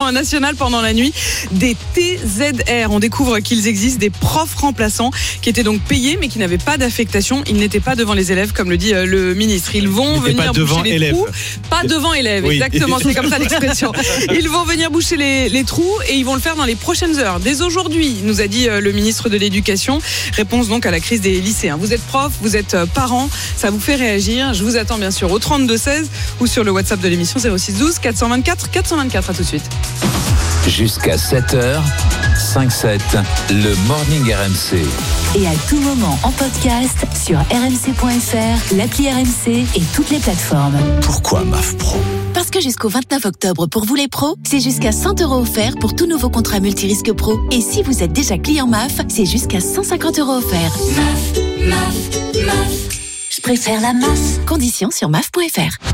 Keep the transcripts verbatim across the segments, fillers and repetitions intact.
l'éducation nationale pendant la nuit, des T Z R. On découvre qu'ils existent, des profs remplaçants qui étaient donc payés mais qui n'avaient pas d'affectation. Ils n'étaient pas devant les élèves, comme le dit le ministre. Ils vont venir pas boucher devant les élèves. trous. Pas devant élèves, Oui. exactement, c'est comme ça l'expression. Ils vont venir boucher les, les trous et ils vont le faire dans les prochaines heures. Dès aujourd'hui, nous a dit le ministre de l'Éducation. Réponse donc à la crise des lycéens. Vous êtes prof, vous êtes parent, ça vous fait réagir. Je vous attends bien sûr au trente-deux seize ou sur le WhatsApp de l'émission zéro six douze quatre cent vingt-quatre quatre cent vingt-quatre. À tout de suite. Jusqu'à sept heures, cinq sept, le Morning R M C. Et à tout moment en podcast sur r m c point f r, l'appli R M C et toutes les plateformes. Pourquoi M A F Pro ? Parce que jusqu'au vingt-neuf octobre, pour vous les pros, c'est jusqu'à cent euros offerts pour tout nouveau contrat multirisque pro. Et si vous êtes déjà client M A F, c'est jusqu'à cent cinquante euros offerts. M A F, M A F, M A F. Je préfère la M A F. Conditions sur M A F point f r.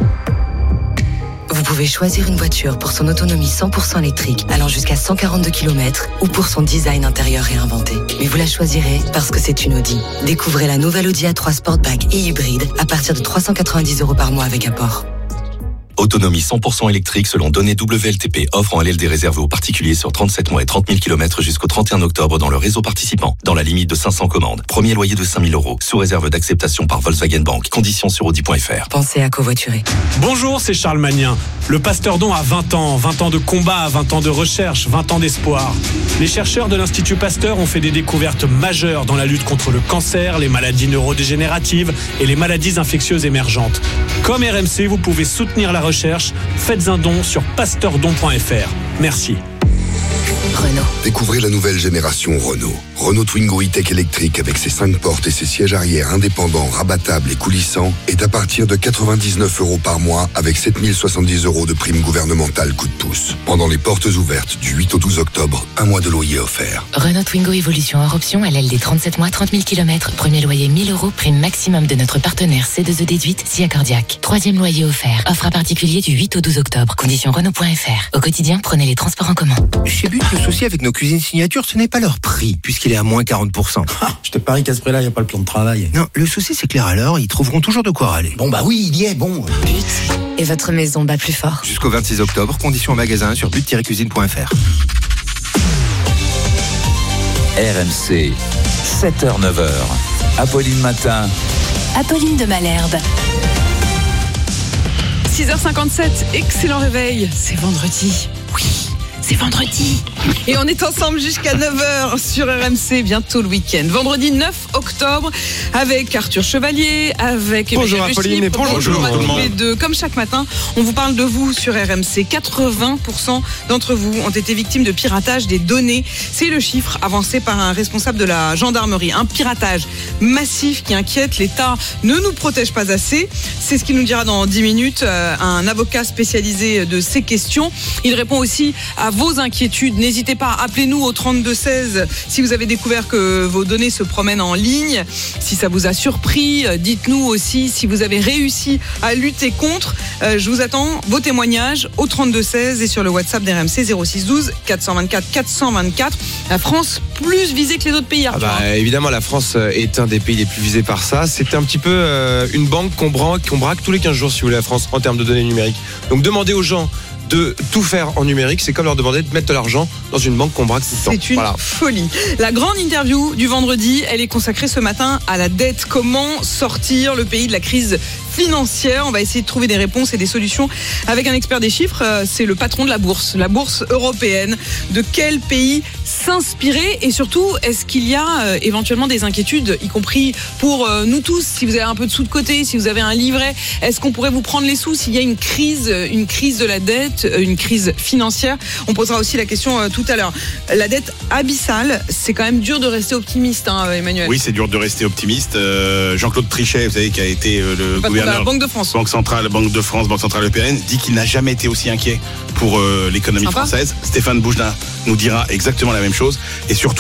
Vous pouvez choisir une voiture pour son autonomie cent pour cent électrique, allant jusqu'à cent quarante-deux kilomètres, ou pour son design intérieur réinventé. Mais vous la choisirez parce que c'est une Audi. Découvrez la nouvelle Audi A trois Sportback et hybride à partir de trois cent quatre-vingt-dix euros par mois avec apport. Autonomie cent pour cent électrique selon données W L T P. Offre en L L D réservé aux particuliers sur trente-sept mois et trente mille kilomètres jusqu'au trente et un octobre dans le réseau participant, dans la limite de cinq cents commandes. Premier loyer de cinq mille euros, sous réserve d'acceptation par Volkswagen Bank. Conditions sur audi point f r. Pensez à covoiturer. Bonjour, c'est Charles Magnien. Le Pasteur Don a vingt ans, vingt ans de combat, vingt ans de recherche, vingt ans d'espoir. Les chercheurs de l'Institut Pasteur ont fait des découvertes majeures dans la lutte contre le cancer, les maladies neurodégénératives et les maladies infectieuses émergentes. Comme R M C, vous pouvez soutenir la recherche. Faites un don sur pasteurdon point f r. Merci. Renault. Découvrez la nouvelle génération Renault. Renault Twingo e-Tech électrique avec ses cinq portes et ses sièges arrière indépendants, rabattables et coulissants est à partir de quatre-vingt-dix-neuf euros par mois avec sept mille soixante-dix euros de prime gouvernementale coup de pouce. Pendant les portes ouvertes du huit au douze octobre, un mois de loyer offert. Renault Twingo Evolution hors option, L L D trente-sept mois, trente mille kilomètres. Premier loyer mille euros, prime maximum de notre partenaire C deux E déduite, S I A Cardiaque. Troisième loyer offert. Offre à particulier du huit au douze octobre. Conditions Renault point f r. Au quotidien, prenez les transports en commun. Chez But, le souci avec nos cuisines signature, ce n'est pas leur prix, puisqu'il est à moins quarante pour cent. Ah, je te parie qu'à ce prix-là, il n'y a pas le plan de travail. Non, le souci, c'est que les râleurs, ils trouveront toujours de quoi râler. Bon, bah oui, il y est, bon. But. Et votre maison bat plus fort. Jusqu'au vingt-six octobre, conditions en magasin sur but tiret cuisine point f r. R M C, sept heures neuf heures. Apolline Matin. Apolline de Malherbe. six heures cinquante-sept, excellent réveil. C'est vendredi. Oui, c'est vendredi. Et on est ensemble jusqu'à neuf heures sur R M C, bientôt le week-end. Vendredi neuf octobre, avec Arthur Chevalier, avec bonjour Emmanuel Apolline Chip. et bonjour, bonjour à tout le tous monde. les deux. Comme chaque matin, on vous parle de vous sur R M C. quatre-vingts pour cent d'entre vous ont été victimes de piratage des données. C'est le chiffre avancé par un responsable de la gendarmerie. Un piratage massif qui inquiète. L'État ne nous protège pas assez. C'est ce qu'il nous dira dans dix minutes. Euh, un avocat spécialisé de ces questions. Il répond aussi à vos inquiétudes. N'hésitez pas, appelez-nous au trente-deux seize si vous avez découvert que vos données se promènent en ligne. Si ça vous a surpris, dites-nous aussi si vous avez réussi à lutter contre. Euh, je vous attends vos témoignages au trente-deux seize et sur le WhatsApp d'R M C zéro six douze quatre cent vingt-quatre quatre cent vingt-quatre. La France plus visée que les autres pays, Arthur. Ah bah, évidemment, la France est un des pays les plus visés par ça. C'est un petit peu euh, une banque qu'on braque, qu'on braque tous les quinze jours, si vous voulez, la France, en termes de données numériques. Donc demandez aux gens de tout faire en numérique, c'est comme leur demander de mettre de l'argent dans une banque qu'on braque tout le temps. C'est une voilà. folie. La grande interview du vendredi, elle est consacrée ce matin à la dette. Comment sortir le pays de la crise financière? On va essayer de trouver des réponses et des solutions avec un expert des chiffres. C'est le patron de la bourse, la bourse européenne. De quel pays s'inspirer? Et surtout, est-ce qu'il y a euh, éventuellement des inquiétudes, y compris pour euh, nous tous? Si vous avez un peu de sous de côté, si vous avez un livret, est-ce qu'on pourrait vous prendre les sous s'il y a une crise, une crise de la dette, une crise financière? On posera aussi la question euh, tout à l'heure. La dette abyssale, c'est quand même dur de rester optimiste, hein, Emmanuel. Oui, c'est dur de rester optimiste. Euh, Jean-Claude Trichet, vous savez, qui a été euh, le Patron gouverneur de la Banque de France, Banque centrale, Banque de France, Banque centrale européenne, dit qu'il n'a jamais été aussi inquiet pour euh, l'économie Sympa. française. Stéphane Boujna nous dira exactement la même chose. Et surtout,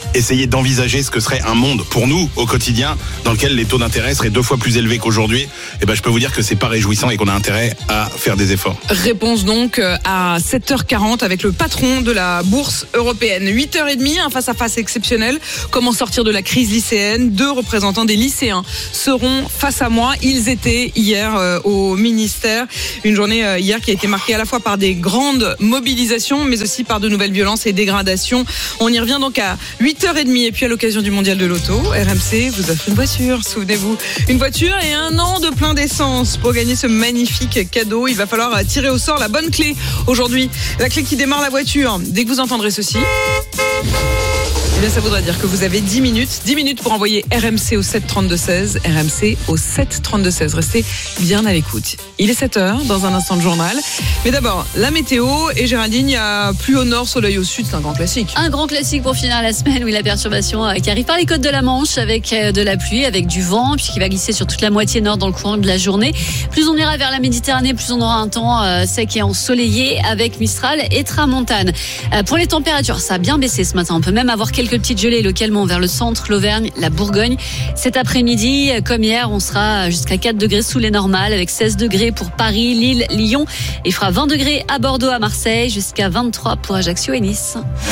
essayer d'envisager ce que serait un monde pour nous au quotidien dans lequel les taux d'intérêt seraient deux fois plus élevés qu'aujourd'hui, eh ben, je peux vous dire que c'est pas réjouissant et qu'on a intérêt à faire des efforts. Réponse donc à sept heures quarante avec le patron de la bourse européenne. huit heures trente, un face-à-face exceptionnel. Comment sortir de la crise lycéenne? Deux représentants des lycéens seront face à moi. Ils étaient hier euh, au ministère. Une journée euh, hier qui a été marquée à la fois par des grandes mobilisations, mais aussi par de nouvelles violences et dégradations. On y revient donc à huit heures trente et puis à l'occasion du mondial de l'auto, R M C vous offre une voiture, souvenez-vous. Une voiture et un an de plein d'essence. Pour gagner ce magnifique cadeau, il va falloir tirer au sort la bonne clé. Aujourd'hui, la clé qui démarre la voiture. Dès que vous entendrez ceci, eh bien, ça voudra dire que vous avez dix minutes. dix minutes pour envoyer R M C au sept trente-deux seize. R M C au sept trente-deux seize. Restez bien à l'écoute. Il est sept heures, dans un instant de journal. Mais d'abord, la météo. Et Géraldine, il y a plus au nord, soleil au sud. C'est un grand classique. Un grand classique pour finir la semaine. Oui, la perturbation qui arrive par les côtes de la Manche avec de la pluie, avec du vent, puis qui va glisser sur toute la moitié nord dans le courant de la journée. Plus on ira vers la Méditerranée, plus on aura un temps sec et ensoleillé avec Mistral et Tramontane. Pour les températures, ça a bien baissé ce matin. On peut même avoir quelques Quelques petites gelées localement vers le centre, l'Auvergne, la Bourgogne. Cet après-midi, comme hier, on sera jusqu'à quatre degrés sous les normales avec seize degrés pour Paris, Lille, Lyon. Il fera vingt degrés à Bordeaux, à Marseille, jusqu'à vingt-trois pour Ajaccio et Nice.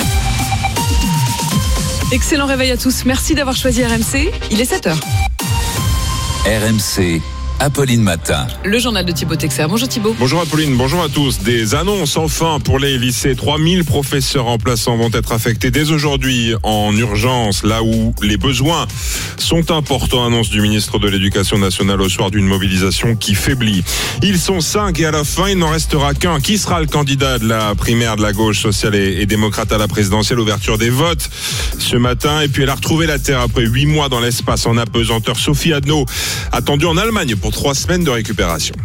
Excellent réveil à tous. Merci d'avoir choisi R M C. Il est sept heures. R M C. Apolline Matin. Le journal de Thibaut Texer. Bonjour Thibaut. Bonjour Apolline, bonjour à tous. Des annonces enfin pour les lycées. trois mille professeurs remplaçants vont être affectés dès aujourd'hui en urgence, là où les besoins sont importants. Annonce du ministre de l'Éducation nationale au soir d'une mobilisation qui faiblit. Ils sont cinq et à la fin, il n'en restera qu'un. Qui sera le candidat de la primaire de la gauche sociale et, et démocrate à la présidentielle? Ouverture des votes ce matin. Et puis elle a retrouvé la terre après huit mois dans l'espace en apesanteur. Sophie Adno, attendue en Allemagne pour trois semaines de récupération.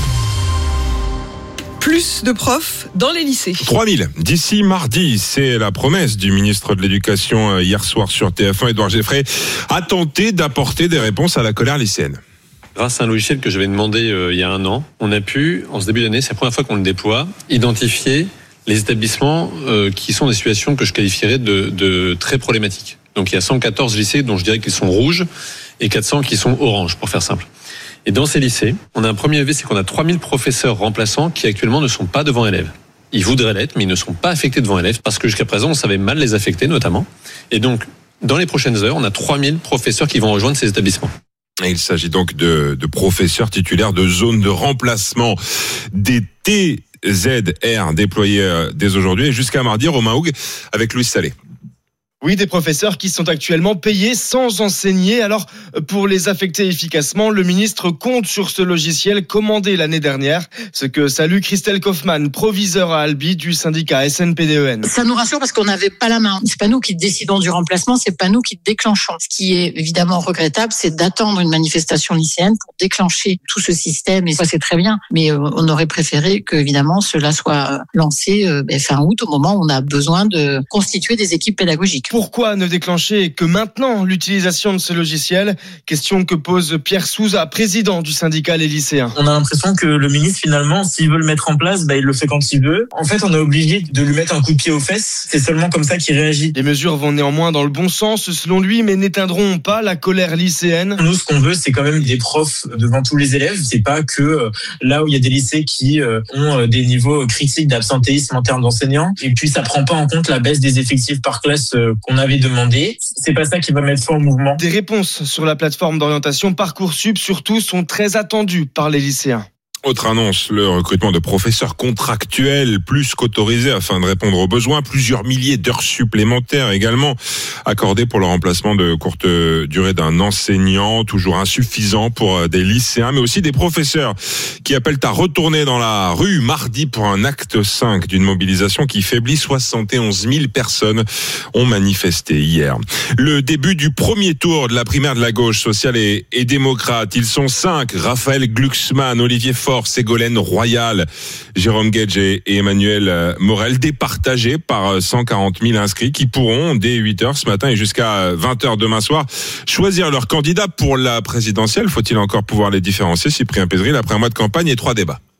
Plus de profs dans les lycées. trois mille d'ici mardi, c'est la promesse du ministre de l'Éducation hier soir sur T F un, Édouard Geffray, a tenté d'apporter des réponses à la colère lycéenne. Grâce à un logiciel que j'avais demandé euh, il y a un an, on a pu, en ce début d'année, c'est la première fois qu'on le déploie, identifier les établissements euh, qui sont des situations que je qualifierais de, de très problématiques. Donc il y a cent quatorze lycées dont je dirais qu'ils sont rouges et quatre cents qui sont oranges, pour faire simple. Et dans ces lycées, on a un premier levier, c'est qu'on a trois mille professeurs remplaçants qui actuellement ne sont pas devant élèves. Ils voudraient l'être, mais ils ne sont pas affectés devant élèves parce que jusqu'à présent, on savait mal les affecter notamment. Et donc, dans les prochaines heures, on a trois mille professeurs qui vont rejoindre ces établissements. Et il s'agit donc de, de professeurs titulaires de zones de remplacement des T Z R déployés dès aujourd'hui et jusqu'à mardi. Romain Houg avec Louis Salé. Oui, des professeurs qui sont actuellement payés sans enseigner. Alors, pour les affecter efficacement, le ministre compte sur ce logiciel commandé l'année dernière. Ce que salue Christelle Kaufmann, proviseure à Albi du syndicat S N P D E N. Ça nous rassure parce qu'on n'avait pas la main. C'est pas nous qui décidons du remplacement, c'est pas nous qui déclenchons. Ce qui est évidemment regrettable, c'est d'attendre une manifestation lycéenne pour déclencher tout ce système. Et ça, c'est très bien. Mais on aurait préféré que, évidemment, cela soit lancé fin août, au moment où on a besoin de constituer des équipes pédagogiques. Pourquoi ne déclencher que maintenant l'utilisation de ce logiciel? Question que pose Pierre Souza, président du syndicat Les Lycéens. On a l'impression que le ministre, finalement, s'il veut le mettre en place, bah, il le fait quand il veut. En fait, on est obligé de lui mettre un coup de pied aux fesses. C'est seulement comme ça qu'il réagit. Les mesures vont néanmoins dans le bon sens, selon lui, mais n'éteindront pas la colère lycéenne. Nous, ce qu'on veut, c'est quand même des profs devant tous les élèves. C'est pas que euh, là où il y a des lycées qui euh, ont euh, des niveaux critiques d'absentéisme en termes d'enseignants. Et puis, ça prend pas en compte la baisse des effectifs par classe euh, qu'on avait demandé. C'est pas ça qui va mettre fin au mouvement. Des réponses sur la plateforme d'orientation Parcoursup, surtout, sont très attendues par les lycéens. Autre annonce, le recrutement de professeurs contractuels plus qu'autorisés afin de répondre aux besoins. Plusieurs milliers d'heures supplémentaires également accordées pour le remplacement de courte durée d'un enseignant, toujours insuffisant pour des lycéens, mais aussi des professeurs qui appellent à retourner dans la rue mardi pour un acte cinq d'une mobilisation qui faiblit. soixante et onze mille personnes ont manifesté hier. Le début du premier tour de la primaire de la gauche sociale et, et démocrate. Ils sont cinq. Raphaël Glucksmann, Olivier Faure, Ségolène Royal, Jérôme Guedj et Emmanuel Morel, départagés par cent quarante mille inscrits qui pourront, dès huit heures ce matin et jusqu'à vingt heures demain soir, choisir leur candidat pour la présidentielle. Faut-il encore pouvoir les différencier? Cyprien Pédril, après un mois de campagne et trois débats.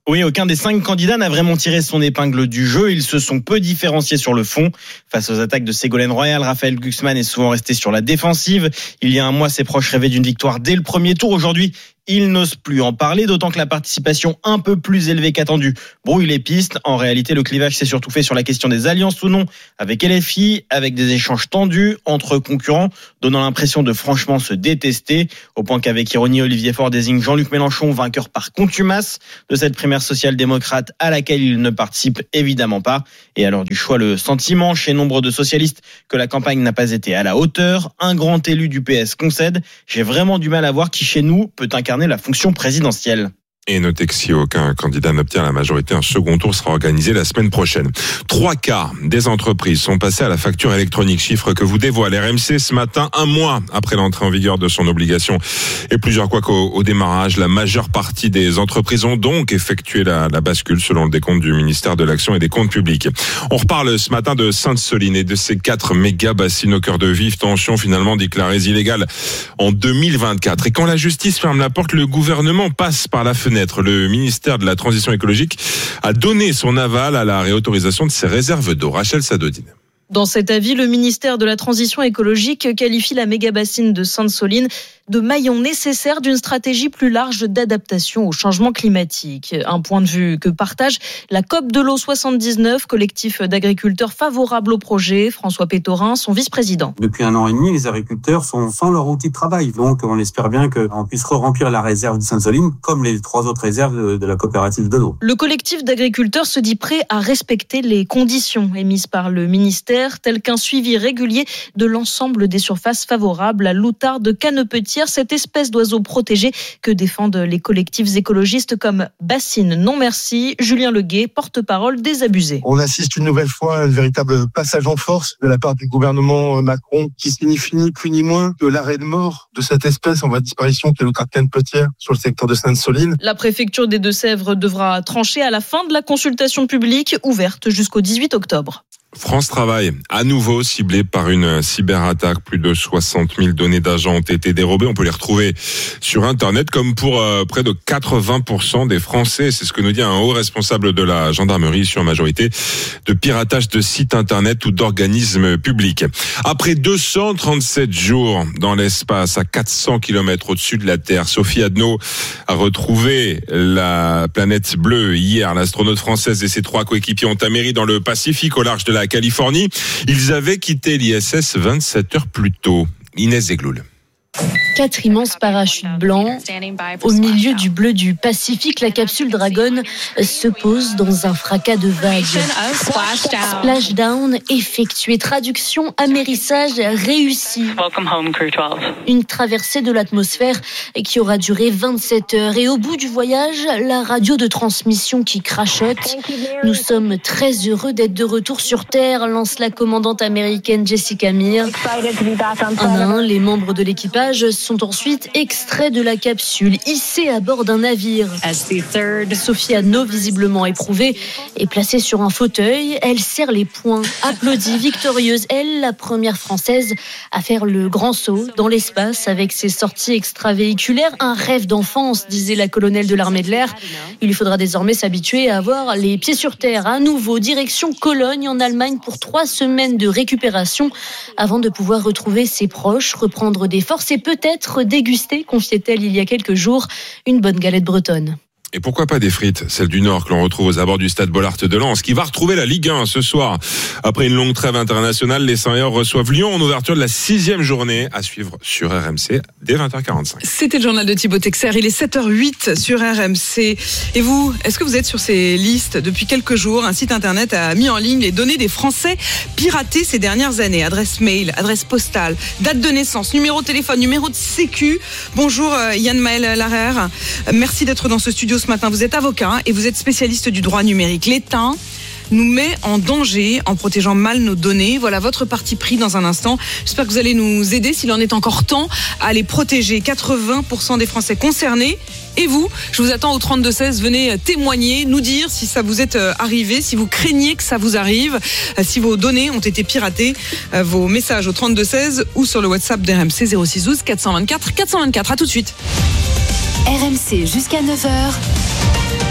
Oui, aucun des cinq candidats n'a vraiment tiré son épingle du jeu. Ils se sont peu différenciés sur le fond. Face aux attaques de Ségolène Royal, Raphaël Glucksmann est souvent resté sur la défensive. Il y a un mois, ses proches rêvaient d'une victoire dès le premier tour. Aujourd'hui, il n'ose plus en parler, d'autant que la participation un peu plus élevée qu'attendue brouille les pistes. En réalité, le clivage s'est surtout fait sur la question des alliances ou non avec L F I, avec des échanges tendus entre concurrents, donnant l'impression de franchement se détester, au point qu'avec ironie, Olivier Faure désigne Jean-Luc Mélenchon vainqueur par contumace de cette primaire social-démocrate à laquelle il ne participe évidemment pas. Et alors du choix, le sentiment chez nombre de socialistes que la campagne n'a pas été à la hauteur. Un grand élu du P S concède: j'ai vraiment du mal à voir qui chez nous peut incarner la fonction présidentielle. Et notez que si aucun candidat n'obtient la majorité, un second tour sera organisé la semaine prochaine. Trois quarts des entreprises sont passées à la facture électronique, chiffre que vous dévoile R M C ce matin, un mois après l'entrée en vigueur de son obligation. Et plusieurs quoi qu'au au démarrage, la majeure partie des entreprises ont donc effectué la, la bascule selon le décompte du ministère de l'Action et des Comptes Publics. On reparle ce matin de Sainte-Soline et de ces quatre méga bassines au cœur de vives tensions finalement déclarées illégales en deux mille vingt-quatre. Et quand la justice ferme la porte, le gouvernement passe par la fenêtre. Le ministère de la Transition écologique a donné son aval à la réautorisation de ces réserves d'eau. Rachel Sadodine. Dans cet avis, le ministère de la Transition écologique qualifie la méga-bassine de Sainte-Soline de maillon nécessaire d'une stratégie plus large d'adaptation au changement climatique. Un point de vue que partage la C O P de l'eau soixante-dix-neuf, collectif d'agriculteurs favorables au projet. François Pétorin, son vice-président. Depuis un an et demi, les agriculteurs sont sans leur outil de travail. Donc, on espère bien qu'on puisse remplir la réserve de Sainte-Soline comme les trois autres réserves de la coopérative de l'eau. Le collectif d'agriculteurs se dit prêt à respecter les conditions émises par le ministère, telles qu'un suivi régulier de l'ensemble des surfaces favorables à l'outarde canepetière, cette espèce d'oiseau protégé que défendent les collectifs écologistes comme Bassine Non Merci. Julien Leguet, porte-parole des abusés. On assiste une nouvelle fois à un véritable passage en force de la part du gouvernement Macron, qui signifie ni plus ni moins que l'arrêt de mort de cette espèce en voie de disparition qui est l'outarde canepetière sur le secteur de Sainte-Soline. La préfecture des Deux-Sèvres devra trancher à la fin de la consultation publique ouverte jusqu'au dix-huit octobre. France Travail, à nouveau ciblé par une cyberattaque. Plus de soixante mille données d'agents ont été dérobées. On peut les retrouver sur Internet, comme pour euh, près de quatre-vingts pour cent des Français. C'est ce que nous dit un haut responsable de la gendarmerie, issu en majorité de piratage de sites Internet ou d'organismes publics. Après deux cent trente-sept jours dans l'espace, à quatre cents kilomètres au-dessus de la Terre, Sophie Adno a retrouvé la planète bleue hier. L'astronaute française et ses trois coéquipiers ont atterri dans le Pacifique, au large de la Californie. Ils avaient quitté l'I S S vingt-sept heures plus tôt. Inès Zegloul. Quatre immenses parachutes blancs. Au milieu du bleu du Pacifique, la capsule Dragon se pose dans un fracas de vagues. Splashdown effectué. Traduction, amérissage réussi. Une traversée de l'atmosphère qui aura duré vingt-sept heures. Et au bout du voyage, la radio de transmission qui crachote. Nous sommes très heureux d'être de retour sur Terre, lance la commandante américaine Jessica Meir. Un à un, les membres de l'équipage sont ensuite extraits de la capsule, hissés à bord d'un navire. Sophie Adno, visiblement éprouvée, est placée sur un fauteuil. Elle serre les poings, applaudit, victorieuse. Elle, la première française à faire le grand saut dans l'espace avec ses sorties extravéhiculaires. Un rêve d'enfance, disait la colonelle de l'armée de l'air. Il lui faudra désormais s'habituer à avoir les pieds sur terre. À nouveau, direction Cologne, en Allemagne, pour trois semaines de récupération avant de pouvoir retrouver ses proches, reprendre des forces et peut-être déguster, confiait-elle il y a quelques jours, une bonne galette bretonne. Et pourquoi pas des frites, celles du Nord que l'on retrouve aux abords du stade Bollaert de Lens, qui va retrouver la Ligue un ce soir. Après une longue trêve internationale, les Saint-Yeurs reçoivent Lyon en ouverture de la sixième journée, à suivre sur R M C dès vingt heures quarante-cinq. C'était le journal de Thibaut Texer, il est sept heures huit sur R M C. Et vous, est-ce que vous êtes sur ces listes depuis quelques jours? Un site internet a mis en ligne les données des Français piratés ces dernières années. Adresse mail, adresse postale, date de naissance, numéro de téléphone, numéro de sécu. Bonjour Yann Maël Larère, merci d'être dans ce studio ce matin. Vous êtes avocat et vous êtes spécialiste du droit numérique. L'État nous met en danger en protégeant mal nos données. Voilà votre parti pris dans un instant. J'espère que vous allez nous aider, s'il en est encore temps, à les protéger. quatre-vingts pour cent des Français concernés. Et vous, je vous attends au trente-deux seize. Venez témoigner, nous dire si ça vous est arrivé, si vous craignez que ça vous arrive, si vos données ont été piratées. Vos messages au trente-deux seize ou sur le WhatsApp d'R M C zéro six douze quatre cent vingt-quatre quatre cent vingt-quatre. À tout de suite. R M C jusqu'à neuf heures.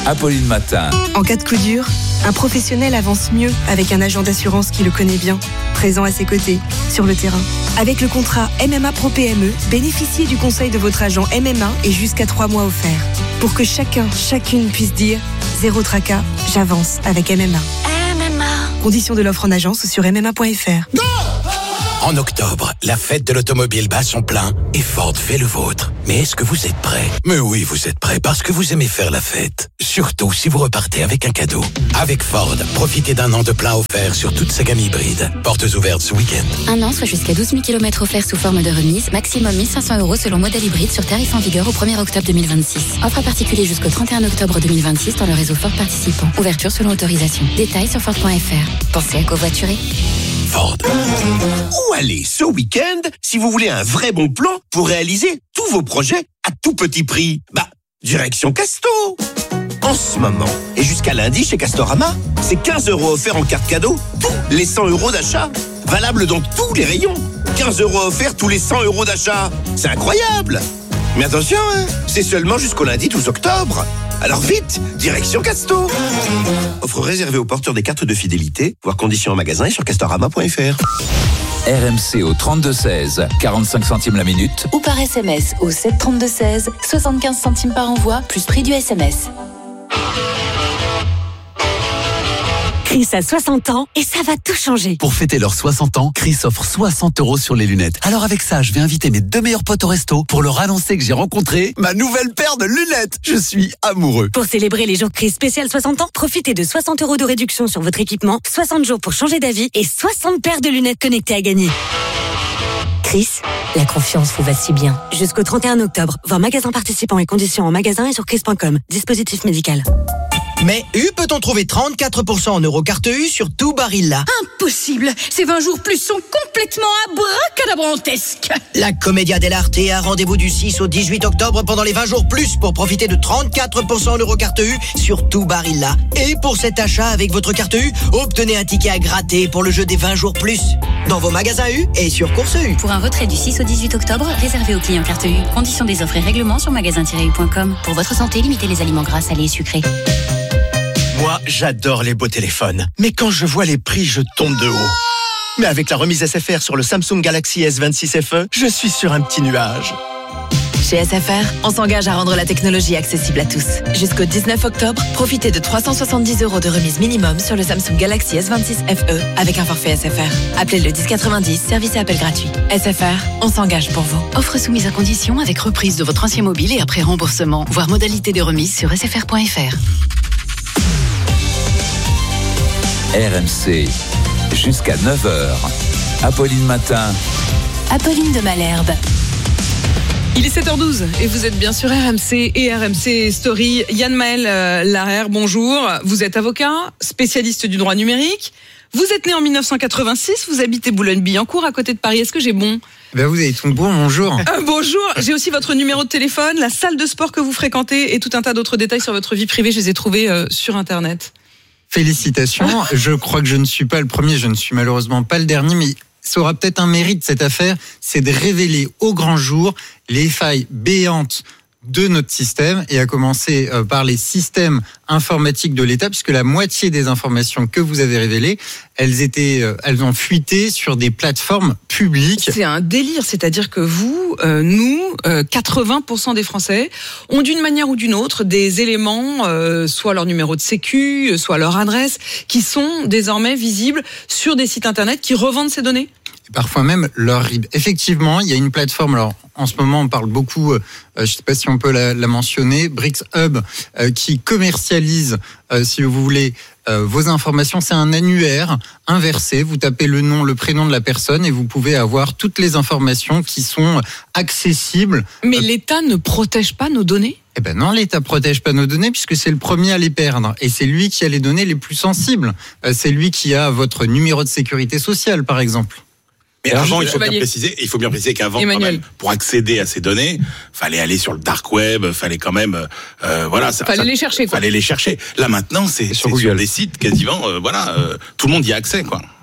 Apolline Matin. En cas de coup dur, un professionnel avance mieux avec un agent d'assurance qui le connaît bien, présent à ses côtés, sur le terrain. Avec le contrat M M A Pro P M E, bénéficiez du conseil de votre agent M M A et jusqu'à trois mois offerts. Pour que chacun, chacune puisse dire « Zéro tracas, j'avance avec M M A ». M M A. Conditions de l'offre en agence sur m m a point f r. En octobre, la fête de l'automobile bat son plein et Ford fait le vôtre. Mais est-ce que vous êtes prêts ? Mais oui, vous êtes prêts parce que vous aimez faire la fête. Surtout si vous repartez avec un cadeau. Avec Ford, profitez d'un an de plein offert sur toute sa gamme hybride. Portes ouvertes ce week-end. Un an, soit jusqu'à douze mille kilomètres offerts sous forme de remise. Maximum mille cinq cents euros selon modèle hybride sur tarif en vigueur au premier octobre deux mille vingt-six. Offre à particulier jusqu'au trente et un octobre deux mille vingt-six dans le réseau Ford participant. Ouverture selon autorisation. Détails sur Ford point f r. Pensez à covoiturer. Ford. Où aller ce week-end si vous voulez un vrai bon plan pour réaliser tous vos projets à tout petit prix ? Bah, direction Casto. En ce moment, et jusqu'à lundi chez Castorama, c'est quinze euros offerts en carte cadeau, tous les cent euros d'achat. Valable dans tous les rayons. quinze euros offerts tous les cent euros d'achat. C'est incroyable. Mais attention, hein, c'est seulement jusqu'au lundi douze octobre. Alors vite, direction Casto. Offre réservée aux porteurs des cartes de fidélité, voire conditions en magasin et sur castorama point f r. R M C au trente-deux seize, quarante-cinq centimes la minute. Ou par S M S au sept trente-deux seize, soixante-quinze centimes par envoi, plus prix du S M S. Chris a soixante ans et ça va tout changer. Pour fêter leurs soixante ans, Chris offre soixante euros sur les lunettes. Alors avec ça, je vais inviter mes deux meilleurs potes au resto pour leur annoncer que j'ai rencontré ma nouvelle paire de lunettes. Je suis amoureux. Pour célébrer les jours Chris spécial soixante ans, profitez de soixante euros de réduction sur votre équipement, soixante jours pour changer d'avis et soixante paires de lunettes connectées à gagner. Chris, la confiance vous va si bien. Jusqu'au trente et un octobre, voir magasin participant et conditions en magasin et sur chris point com. Dispositif médical. Mais U peut-on trouver trente-quatre pour cent en Eurocarte U sur tout Barilla? Impossible. Ces vingt jours plus sont complètement abracadabrantesques. La Commedia dell'Arte a rendez-vous du six au dix-huit octobre pendant les vingt jours plus pour profiter de trente-quatre pour cent en Eurocarte U sur tout Barilla. Et pour cet achat avec votre carte U, obtenez un ticket à gratter pour le jeu des vingt jours plus. Dans vos magasins U et sur Course U. Pour un retrait du six au dix-huit octobre, réservé aux clients carte U. Conditions des offres et règlements sur magasin tiret u point com. Pour votre santé, limitez les aliments gras, salés et sucrés. Moi, j'adore les beaux téléphones. Mais quand je vois les prix, je tombe de haut. Mais avec la remise S F R sur le Samsung Galaxy S vingt-six F E, je suis sur un petit nuage. Chez S F R, on s'engage à rendre la technologie accessible à tous. Jusqu'au dix-neuf octobre, profitez de trois cent soixante-dix euros de remise minimum sur le Samsung Galaxy S vingt-six F E avec un forfait S F R. Appelez le dix quatre-vingt-dix, service et appel gratuit. S F R, on s'engage pour vous. Offre soumise à condition avec reprise de votre ancien mobile et après remboursement. Voir modalité de remise sur s f r point f r. R M C, jusqu'à neuf heures. Apolline Matin. Apolline de Malherbe. Il est sept heures douze et vous êtes bien sur R M C et R M C Story. Yann Maël euh, Larère, bonjour. Vous êtes avocat, spécialiste du droit numérique. Vous êtes né en dix-neuf cent quatre-vingt-six, vous habitez Boulogne-Billancourt à côté de Paris. Est-ce que j'ai bon ? Ben vous avez tout bon, bonjour. Euh, bonjour, j'ai aussi votre numéro de téléphone, la salle de sport que vous fréquentez et tout un tas d'autres détails sur votre vie privée. Je les ai trouvés euh, sur Internet. Félicitations. Je crois que je ne suis pas le premier, je ne suis malheureusement pas le dernier, mais ça aura peut-être un mérite, cette affaire, c'est de révéler au grand jour les failles béantes de notre système, et à commencer par les systèmes informatiques de l'État, puisque la moitié des informations que vous avez révélées, elles étaient, elles ont fuité sur des plateformes publiques. C'est un délire, c'est-à-dire que vous, euh, nous, euh, quatre-vingts pour cent des Français ont d'une manière ou d'une autre des éléments, euh, soit leur numéro de sécu, soit leur adresse, qui sont désormais visibles sur des sites internet qui revendent ces données. Parfois même leur R I B. Effectivement, il y a une plateforme, alors en ce moment on parle beaucoup, euh, je ne sais pas si on peut la, la mentionner, BricsHub, euh, qui commercialise, euh, si vous voulez, euh, vos informations. C'est un annuaire inversé, vous tapez le nom, le prénom de la personne et vous pouvez avoir toutes les informations qui sont accessibles. Mais euh, l'État ne protège pas nos données ? Eh ben non, l'État protège pas nos données puisque c'est le premier à les perdre. Et c'est lui qui a les données les plus sensibles. Euh, c'est lui qui a votre numéro de sécurité sociale, par exemple. Mais avant, il faut bien préciser, il faut bien préciser qu'avant, quand même, pour accéder à ces données, fallait aller sur le dark web, fallait quand même, euh, voilà, ça, fallait ça, les chercher, quoi. Fallait les chercher. Là maintenant, c'est sur, sur des sites quasiment, euh, voilà, euh, tout le monde y a accès, quoi.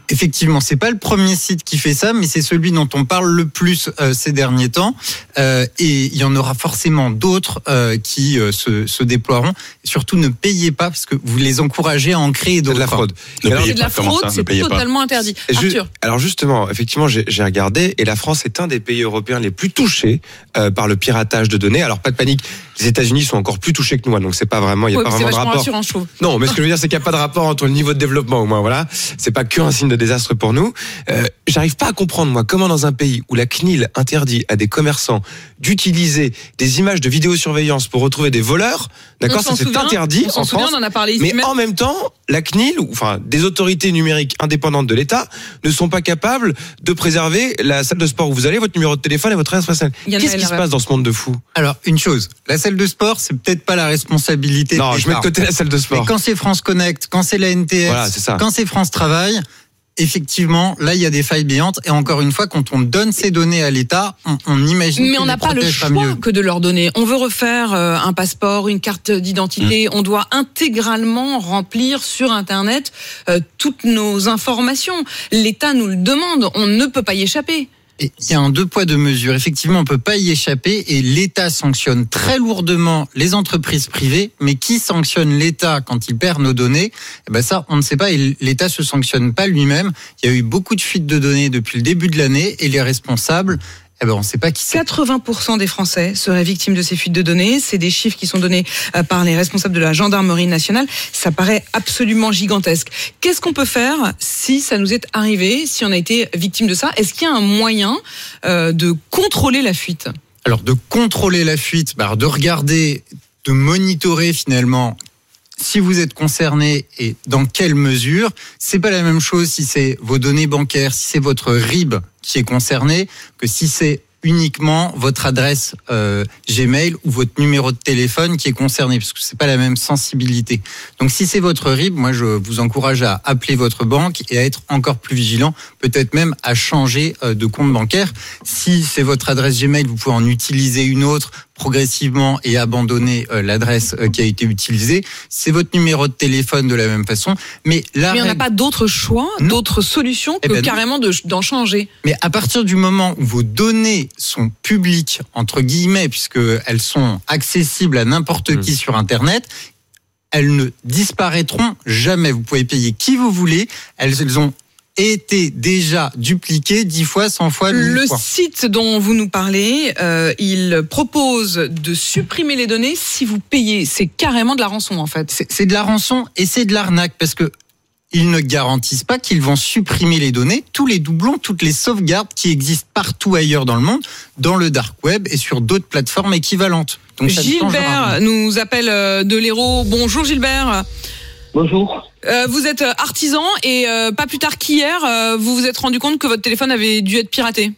Effectivement, c'est pas le premier site qui fait ça, mais c'est celui dont on parle le plus euh, ces derniers temps. Euh, et il y en aura forcément d'autres euh, qui euh, se, se déploieront. Surtout, ne payez pas, parce que vous les encouragez à en créer d'autres. C'est de la fraude. C'est de la fraude, ça, c'est totalement interdit. Arthur. Je, alors justement, effectivement, j'ai, j'ai regardé, et la France est un des pays européens les plus touchés euh, par le piratage de données. Alors pas de panique, les États-Unis sont encore plus touchés que nous, donc c'est pas vraiment, il y a ouais, pas c'est vraiment de rapport. Rassurant, je trouve. Non, mais ce que je veux dire, c'est qu'il n'y a pas de rapport entre le niveau de développement, au moins, voilà. C'est pas que un signe de désastre pour nous. Euh, j'arrive pas à comprendre, moi, comment dans un pays où la C N I L interdit à des commerçants d'utiliser des images de vidéosurveillance pour retrouver des voleurs, d'accord, ça c'est souvient, interdit on s'en en souvient, France. on en a parlé ici mais même. en même temps, la C N I L, ou enfin des autorités numériques indépendantes de l'État, ne sont pas capables de préserver la salle de sport où vous allez, votre numéro de téléphone et votre adresse personnelle. Qu'est-ce qui se passe dans ce monde de fou? Alors, une chose, la salle de sport, c'est peut-être pas la responsabilité. Non, je mets de côté la salle de sport. Mais quand c'est France Connect, quand c'est la N T S, voilà, c'est ça. Quand c'est France Travail, effectivement, là, il y a des failles béantes. Et encore une fois, quand on donne ces données à l'État, on, on imagine. Mais on n'a pas le choix mieux. que de leur donner. On veut refaire euh, un passeport, une carte d'identité. Mmh. On doit intégralement remplir sur Internet euh, toutes nos informations. L'État nous le demande. On ne peut pas y échapper. Et il y a un deux poids deux mesures. Effectivement, on peut pas y échapper et l'État sanctionne très lourdement les entreprises privées. Mais qui sanctionne l'État quand il perd nos données? Eh ben ça, on ne sait pas. Et l'État se sanctionne pas lui-même. Il y a eu beaucoup de fuites de données depuis le début de l'année et les responsables, eh ben on ne sait pas qui c'est. quatre-vingts pour cent des Français seraient victimes de ces fuites de données. C'est des chiffres qui sont donnés par les responsables de la gendarmerie nationale. Ça paraît absolument gigantesque. Qu'est-ce qu'on peut faire si ça nous est arrivé, si on a été victime de ça? Est-ce qu'il y a un moyen euh, de contrôler la fuite? Alors, de contrôler la fuite, bah, de regarder, de monitorer finalement si vous êtes concerné et dans quelle mesure. C'est pas la même chose si c'est vos données bancaires, si c'est votre R I B qui est concerné, que si c'est uniquement votre adresse euh, Gmail ou votre numéro de téléphone qui est concerné, parce que c'est pas la même sensibilité. Donc si c'est votre R I B, moi je vous encourage à appeler votre banque et à être encore plus vigilant, peut-être même à changer euh, de compte bancaire. Si c'est votre adresse Gmail, vous pouvez en utiliser une autre progressivement et abandonner euh, l'adresse euh, qui a été utilisée. C'est votre numéro de téléphone de la même façon. Mais, la Mais on règle... n'a pas d'autre choix, non. d'autres solutions que eh ben carrément de, d'en changer. Mais à partir du moment où vos données sont publiques, entre guillemets, puisqu'elles sont accessibles à n'importe mmh. qui sur Internet, elles ne disparaîtront jamais. Vous pouvez payer qui vous voulez. Elles, elles ont été déjà dupliquées dix fois, cent fois, mille Le fois. Le site dont vous nous parlez, euh, il propose de supprimer les données si vous payez. C'est carrément de la rançon, en fait. C'est, c'est de la rançon et c'est de l'arnaque, parce que ils ne garantissent pas qu'ils vont supprimer les données, tous les doublons, toutes les sauvegardes qui existent partout ailleurs dans le monde, dans le dark web et sur d'autres plateformes équivalentes. Donc ça Gilbert nous appelle de l'Hérault. Bonjour Gilbert. Bonjour. Euh, vous êtes artisan et euh, pas plus tard qu'hier, euh, vous vous êtes rendu compte que votre téléphone avait dû être piraté.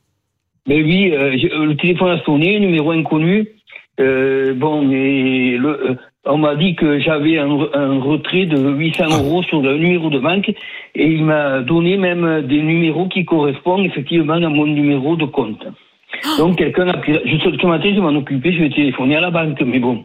Ben oui, euh, le téléphone a sonné, numéro inconnu. Euh, bon, mais le, euh, on m'a dit que j'avais un, un retrait de huit cents euros sur le numéro de banque et il m'a donné même des numéros qui correspondent effectivement à mon numéro de compte. Donc quelqu'un a pris. Je, ce matin, je m'en occupais, je vais téléphoner à la banque, mais bon.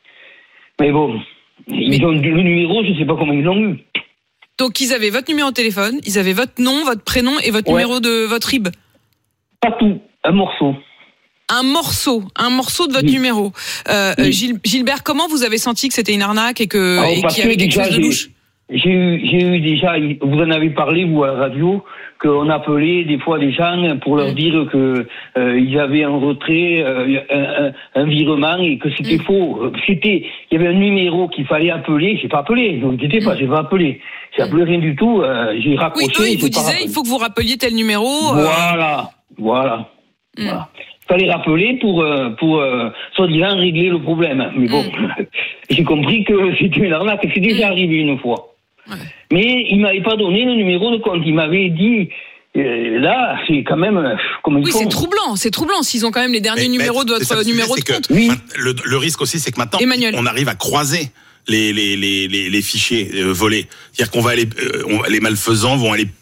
Mais bon, ils mais... ont le numéro, je ne sais pas comment ils l'ont eu. Donc ils avaient votre numéro de téléphone, ils avaient votre nom, votre prénom et votre ouais. numéro de votre R I B. Pas tout, un morceau. Un morceau, un morceau de votre oui. numéro. Euh, oui. Gilles, Gilbert, comment vous avez senti que c'était une arnaque et que Alors, et qu'il y avait quelque chose de louche? J'ai eu, j'ai eu déjà, vous en avez parlé vous à la radio, qu'on appelait des fois des gens pour leur mmh. dire que euh, ils avaient un retrait, euh, un, un, un virement et que c'était mmh. faux. C'était, il y avait un numéro qu'il fallait appeler. J'ai pas appelé, ne vous inquiétez pas, mmh. j'ai pas appelé. J'ai appelé rien du tout. Euh, j'ai raccroché. Oui, eux, ils vous disaient, il faut que vous rappeliez tel numéro. Euh... Voilà, voilà. Mmh. voilà. Fallait rappeler pour euh, pour euh, soi-disant régler le problème. Mais bon, mmh. j'ai compris que c'était une arnaque. C'est déjà mmh. arrivé une fois. Ouais. Mais il m'avait pas donné le numéro de compte. Il m'avait dit euh, là, c'est quand même comme oui, c'est troublant. C'est troublant s'ils ont quand même les derniers mais, numéros de votre ça, numéro de compte. Que, oui. le, le risque aussi, c'est que maintenant, Emmanuel. on arrive à croiser les les les les, les fichiers euh, volés. C'est-à-dire qu'on va aller, euh, on, les malfaisants vont aller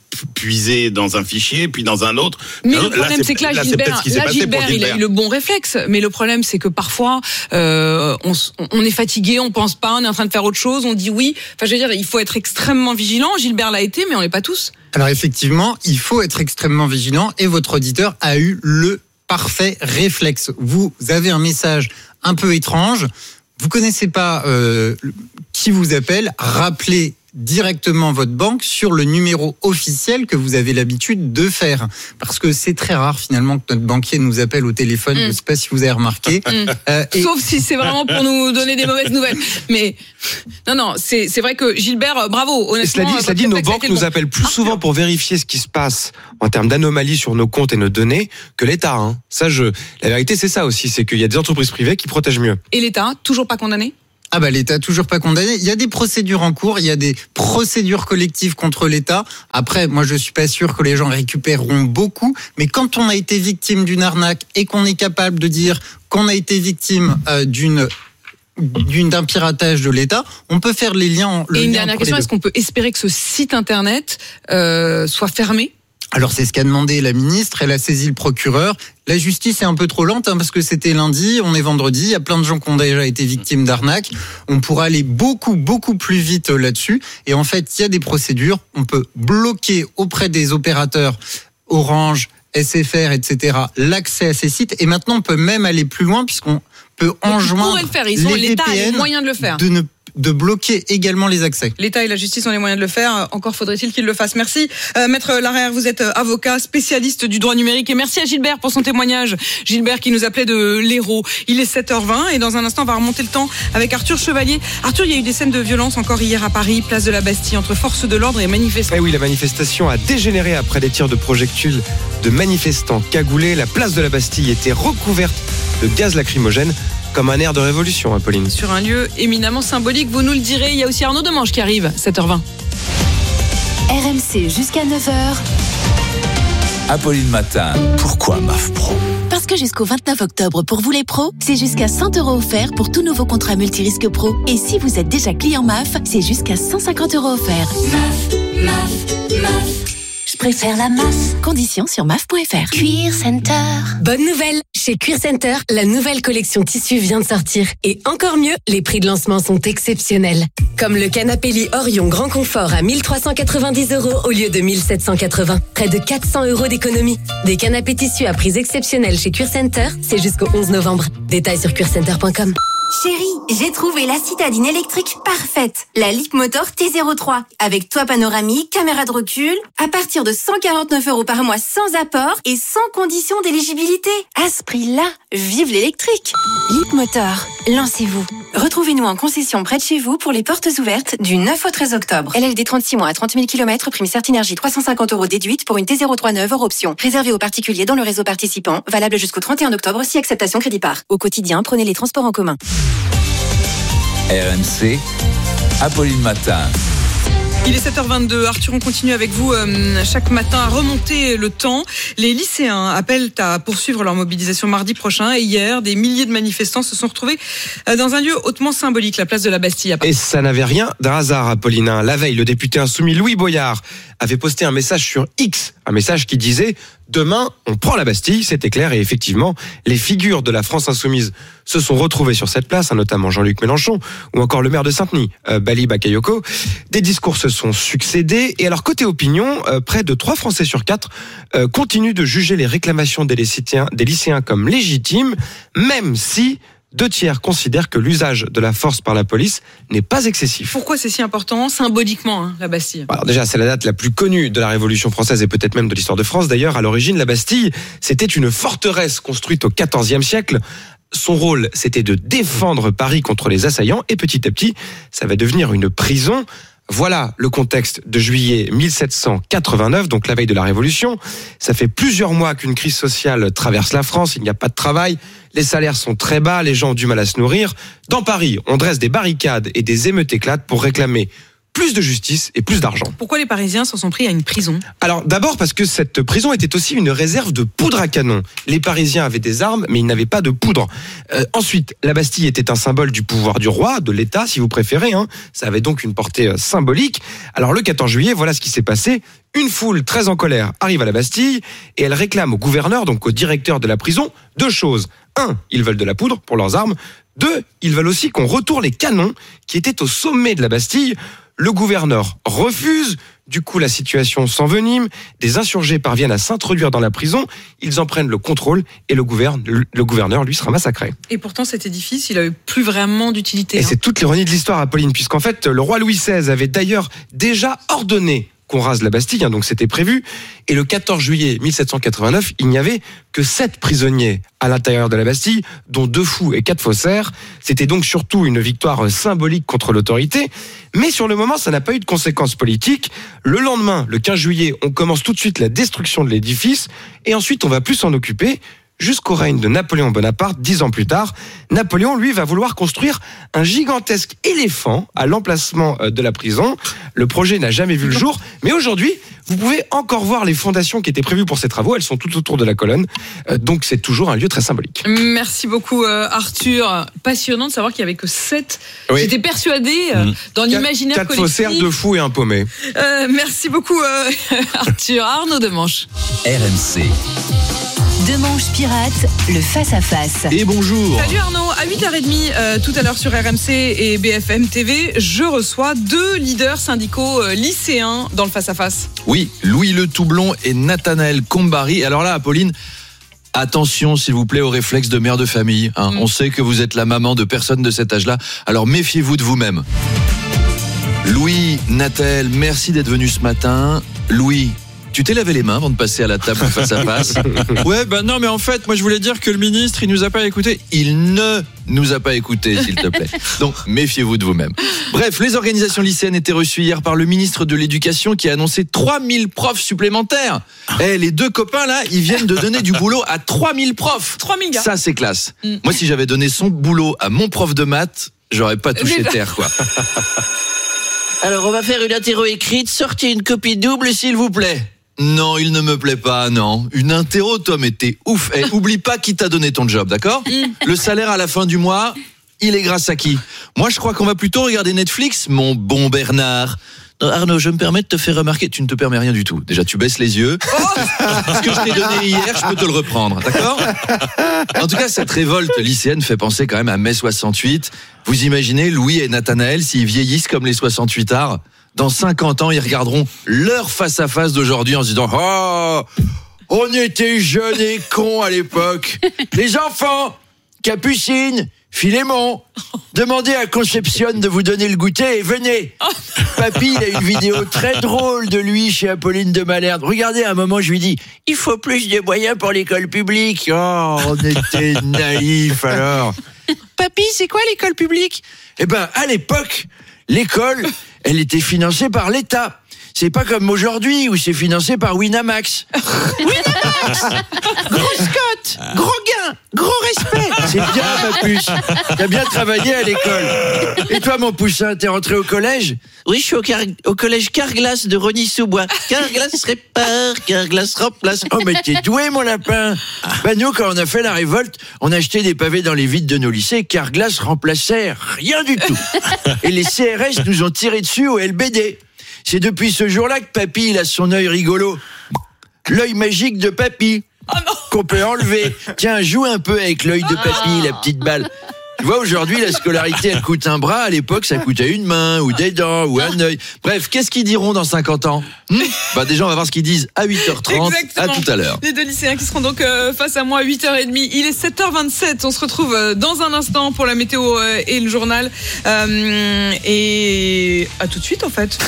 puiser dans un fichier, puis dans un autre. Mais là, le problème, là, c'est que là, là, c'est Gilbert, peut-être ce qui s'est là, passé Gilbert, pour il a Gilbert. eu le bon réflexe. Mais le problème, c'est que parfois, euh, on, s- on est fatigué, on pense pas, on est en train de faire autre chose, on dit oui. Enfin, je veux dire, il faut être extrêmement vigilant. Gilbert l'a été, mais on l'est pas tous. Alors effectivement, il faut être extrêmement vigilant et votre auditeur a eu le parfait réflexe. Vous avez un message un peu étrange, vous connaissez pas euh, qui vous appelle, rappelez directement votre banque sur le numéro officiel que vous avez l'habitude de faire. Parce que c'est très rare finalement que notre banquier nous appelle au téléphone, Mm. je ne sais pas si vous avez remarqué. Mm. Euh, et- Sauf si c'est vraiment pour nous donner des mauvaises nouvelles. Mais non, non, c'est c'est vrai que Gilbert, euh, bravo. Et cela Honnêtement, dit, cela dit, votre nos réflexe a banques été nous bon. appellent plus souvent pour vérifier ce qui se passe en termes d'anomalies sur nos comptes et nos données que l'État. Hein. Ça, je, la vérité, c'est ça aussi, c'est qu'il y a des entreprises privées qui protègent mieux. Et l'État, toujours pas condamné? Ah bah l'État toujours pas condamné. Il y a des procédures en cours, il y a des procédures collectives contre l'État. Après, moi je suis pas sûr que les gens récupéreront beaucoup, mais quand on a été victime d'une arnaque et qu'on est capable de dire qu'on a été victime euh, d'une d'une d'un piratage de l'État, on peut faire les liens. Le Et une lien dernière entre question, les deux. est-ce qu'on peut espérer que ce site internet euh, soit fermé? Alors c'est ce qu'a demandé la ministre, elle a saisi le procureur. La justice est un peu trop lente hein, parce que c'était lundi, on est vendredi, il y a plein de gens qui ont déjà été victimes d'arnaques. On pourra aller beaucoup, beaucoup plus vite là-dessus. Et en fait, il y a des procédures, on peut bloquer auprès des opérateurs Orange, S F R, et cetera, l'accès à ces sites. Et maintenant, on peut même aller plus loin puisqu'on peut Ils enjoindre pourraient le faire, ils ont les l'État a les V P N moyens de le faire. de ne de bloquer également les accès. L'État et la justice ont les moyens de le faire. Encore faudrait-il qu'ils le fassent. Merci, euh, Maître Larrière. Vous êtes avocat, spécialiste du droit numérique. Et merci à Gilbert pour son témoignage. Gilbert qui nous appelait de l'Hérault. Il est sept heures vingt et dans un instant, on va remonter le temps avec Arthur Chevalier. Arthur, il y a eu des scènes de violence encore hier à Paris, place de la Bastille, entre forces de l'ordre et manifestants. Eh oui, la manifestation a dégénéré après des tirs de projectiles de manifestants cagoulés. La place de la Bastille était recouverte de gaz lacrymogène. Comme un air de révolution, hein, Pauline. Sur un lieu éminemment symbolique, vous nous le direz. Il y a aussi Arnaud Demange qui arrive, sept heures vingt. R M C jusqu'à neuf heures. Apolline Matin. Pourquoi M A F Pro? Parce que jusqu'au vingt-neuf octobre, pour vous les pros, c'est jusqu'à cent euros offerts pour tout nouveau contrat multirisque pro. Et si vous êtes déjà client M A F, c'est jusqu'à cent cinquante euros offerts. M A F, M A F, M A F. Je préfère la M A F. Conditions sur M A F point F R. Cuir Center. Bonne nouvelle! Chez Cuir Center, la nouvelle collection tissu vient de sortir. Et encore mieux, les prix de lancement sont exceptionnels. Comme le canapé lit Orion Grand Confort à mille trois cent quatre-vingt-dix euros au lieu de mille sept cent quatre-vingts. Près de quatre cents euros d'économie. Des canapés tissu à prix exceptionnels chez Cuir Center, c'est jusqu'au onze novembre. Détails sur cuir center point com. Chérie, j'ai trouvé la citadine électrique parfaite. La Leapmotor T zéro trois. Avec toit panoramique, caméra de recul, à partir de cent quarante-neuf euros par mois sans apport et sans condition d'éligibilité. À ce prix-là, vive l'électrique. Leapmotor, lancez-vous. Retrouvez-nous en concession près de chez vous pour les portes ouvertes du neuf au treize octobre. L L D trente-six mois à trente mille kilomètres, prime Certinergie trois cent cinquante euros déduite pour une T zéro trois neuve hors option. Réservé aux particuliers dans le réseau participant, valable jusqu'au trente et un octobre si acceptation crédit par. Au quotidien, prenez les transports en commun. R M C, Apolline Matin. Il est sept heures vingt-deux. Arthur, on continue avec vous euh, chaque matin à remonter le temps. Les lycéens appellent à poursuivre leur mobilisation mardi prochain. Et hier, des milliers de manifestants se sont retrouvés euh, dans un lieu hautement symbolique, la place de la Bastille. À Paris. Et ça n'avait rien d'un hasard, Apolline. La veille, le député insoumis Louis Boyard avait posté un message sur X, un message qui disait « Demain, on prend la Bastille », c'était clair, et effectivement, les figures de la France insoumise se sont retrouvées sur cette place, notamment Jean-Luc Mélenchon, ou encore le maire de Saint-Denis, euh, Bali Bakayoko. Des discours se sont succédés, et alors côté opinion, euh, près de trois Français sur quatre euh, continuent de juger les réclamations des lycéens, des lycéens comme légitimes, même si deux tiers considèrent que l'usage de la force par la police n'est pas excessif. Pourquoi c'est si important symboliquement, hein, la Bastille? Alors déjà, c'est la date la plus connue de la Révolution française et peut-être même de l'histoire de France. D'ailleurs, à l'origine, la Bastille, c'était une forteresse construite au quatorzième siècle. Son rôle, c'était de défendre Paris contre les assaillants et petit à petit, ça va devenir une prison. Voilà le contexte de juillet mille sept cent quatre-vingt-neuf, donc la veille de la Révolution. Ça fait plusieurs mois qu'une crise sociale traverse la France, il n'y a pas de travail, les salaires sont très bas, les gens ont du mal à se nourrir. Dans Paris, on dresse des barricades et des émeutes éclatent pour réclamer plus de justice et plus d'argent. Pourquoi les Parisiens s'en sont pris à une prison ? Alors d'abord parce que cette prison était aussi une réserve de poudre à canon. Les Parisiens avaient des armes, mais ils n'avaient pas de poudre. Euh, ensuite, la Bastille était un symbole du pouvoir du roi, de l'État, si vous préférez. Hein. Ça avait donc une portée euh, symbolique. Alors le quatorze juillet, voilà ce qui s'est passé. Une foule très en colère arrive à la Bastille et elle réclame au gouverneur, donc au directeur de la prison, deux choses. Un, ils veulent de la poudre pour leurs armes. Deux, ils veulent aussi qu'on retourne les canons qui étaient au sommet de la Bastille. Le gouverneur refuse. Du coup, la situation s'envenime. Des insurgés parviennent à s'introduire dans la prison. Ils en prennent le contrôle et le gouverneur, le gouverneur lui, sera massacré. Et pourtant, cet édifice, il n'avait plus vraiment d'utilité. Et hein. c'est toute l'ironie de l'histoire, Apolline, puisqu'en fait, le roi Louis seize avait d'ailleurs déjà ordonné qu'on rase la Bastille, hein, donc c'était prévu. Et le quatorze juillet mille sept cent quatre-vingt-neuf, il n'y avait que sept prisonniers à l'intérieur de la Bastille, dont deux fous et quatre faussaires. C'était donc surtout une victoire symbolique contre l'autorité. Mais sur le moment, ça n'a pas eu de conséquences politiques. Le lendemain, le quinze juillet, on commence tout de suite la destruction de l'édifice. Et ensuite, on va plus s'en occuper. Jusqu'au règne de Napoléon Bonaparte, dix ans plus tard, Napoléon, lui, va vouloir construire un gigantesque éléphant à l'emplacement de la prison. Le projet n'a jamais vu le jour, mais aujourd'hui, vous pouvez encore voir les fondations qui étaient prévues pour ces travaux. Elles sont tout autour de la colonne, donc c'est toujours un lieu très symbolique. Merci beaucoup Arthur. Passionnant de savoir qu'il n'y avait que sept. Oui. J'étais persuadée mmh. dans l'imaginaire Quatre collectif. Quatre faussaires, deux fous et un paumé. Euh, merci beaucoup euh, Arthur. Arnaud Demanche. R M C. Demanche Pirate, le face-à-face. Et bonjour. Salut Arnaud, à huit heures trente, euh, tout à l'heure sur R M C et B F M T V, je reçois deux leaders syndicaux euh, lycéens dans le face-à-face. Oui, Louis Le Toublon et Nathanaël Combari. Alors là, Apolline, attention s'il vous plaît aux réflexes de mère de famille. Hein. Mm. On sait que vous êtes la maman de personnes de cet âge-là, alors méfiez-vous de vous-même. Louis, Nathaël, merci d'être venu ce matin. Louis, tu t'es lavé les mains avant de passer à la table face à face. Ouais, ben non, mais en fait, moi je voulais dire que le ministre, il nous a pas écoutés. Il ne nous a pas écoutés, s'il te plaît. Donc, méfiez-vous de vous-même. Bref, les organisations lycéennes étaient reçues hier par le ministre de l'Éducation qui a annoncé trois mille profs supplémentaires. Eh, les deux copains là, ils viennent de donner du boulot à trois mille profs. trois mille gars. Ça, c'est classe. Mm. Moi, si j'avais donné son boulot à mon prof de maths, j'aurais pas touché mais... terre, quoi. Alors, on va faire une interro écrite. Sortez une copie double, s'il vous plaît. Non, il ne me plaît pas, non. Une interro, toi, mais t'es ouf. Eh, oublie pas qui t'a donné ton job, d'accord ? Le salaire à la fin du mois, il est grâce à qui ? Moi, je crois qu'on va plutôt regarder Netflix, mon bon Bernard. Non, Arnaud, je me permets de te faire remarquer, tu ne te permets rien du tout. Déjà, tu baisses les yeux. Ce que je t'ai donné hier, je peux te le reprendre, d'accord ? En tout cas, cette révolte lycéenne fait penser quand même à mai soixante-huit. Vous imaginez Louis et Nathanaël s'ils vieillissent comme les soixante-huitards ? Dans cinquante ans, ils regarderont leur face-à-face d'aujourd'hui en se disant « Oh, on était jeunes et cons à l'époque. Les enfants, Capucine, Philémon, demandez à Conception de vous donner le goûter et venez. Papy, il a une vidéo très drôle de lui chez Apolline de Malherbe. Regardez, à un moment, je lui dis « Il faut plus de moyens pour l'école publique. » Oh, on était naïfs alors. « Papy, c'est quoi l'école publique ?» Eh ben, à l'époque, l'école... elle était financée par l'État. C'est pas comme aujourd'hui où c'est financé par Winamax. Winamax, grosse cote, gros gain, gros respect. C'est bien, ma puce. T'as bien travaillé à l'école. Et toi, mon poussin, t'es rentré au collège ? Oui, je suis au, car- au collège Carglass de Rony-sous-Bois. Carglass répare, Carglass remplace. Oh, mais t'es doué, mon lapin. Bah, nous, quand on a fait la révolte, on achetait des pavés dans les vides de nos lycées. Carglass remplaçait rien du tout. Et les C R S nous ont tiré dessus au L B D. C'est depuis ce jour-là que Papy, il a son œil rigolo. L'œil magique de Papy. Oh qu'on peut enlever. Tiens, joue un peu avec l'œil de Papy, la petite balle. Tu vois, aujourd'hui, la scolarité, elle coûte un bras. À l'époque, ça coûtait une main, ou des dents, ou un œil. Bref, qu'est-ce qu'ils diront dans cinquante ans ? hmm Bah déjà, on va voir ce qu'ils disent à huit heures trente. Exactement. À tout à l'heure. Les deux lycéens qui seront donc euh, face à moi à huit heures trente. Il est sept heures vingt-sept. On se retrouve euh, dans un instant pour la météo euh, et le journal. Euh, et à tout de suite, en fait.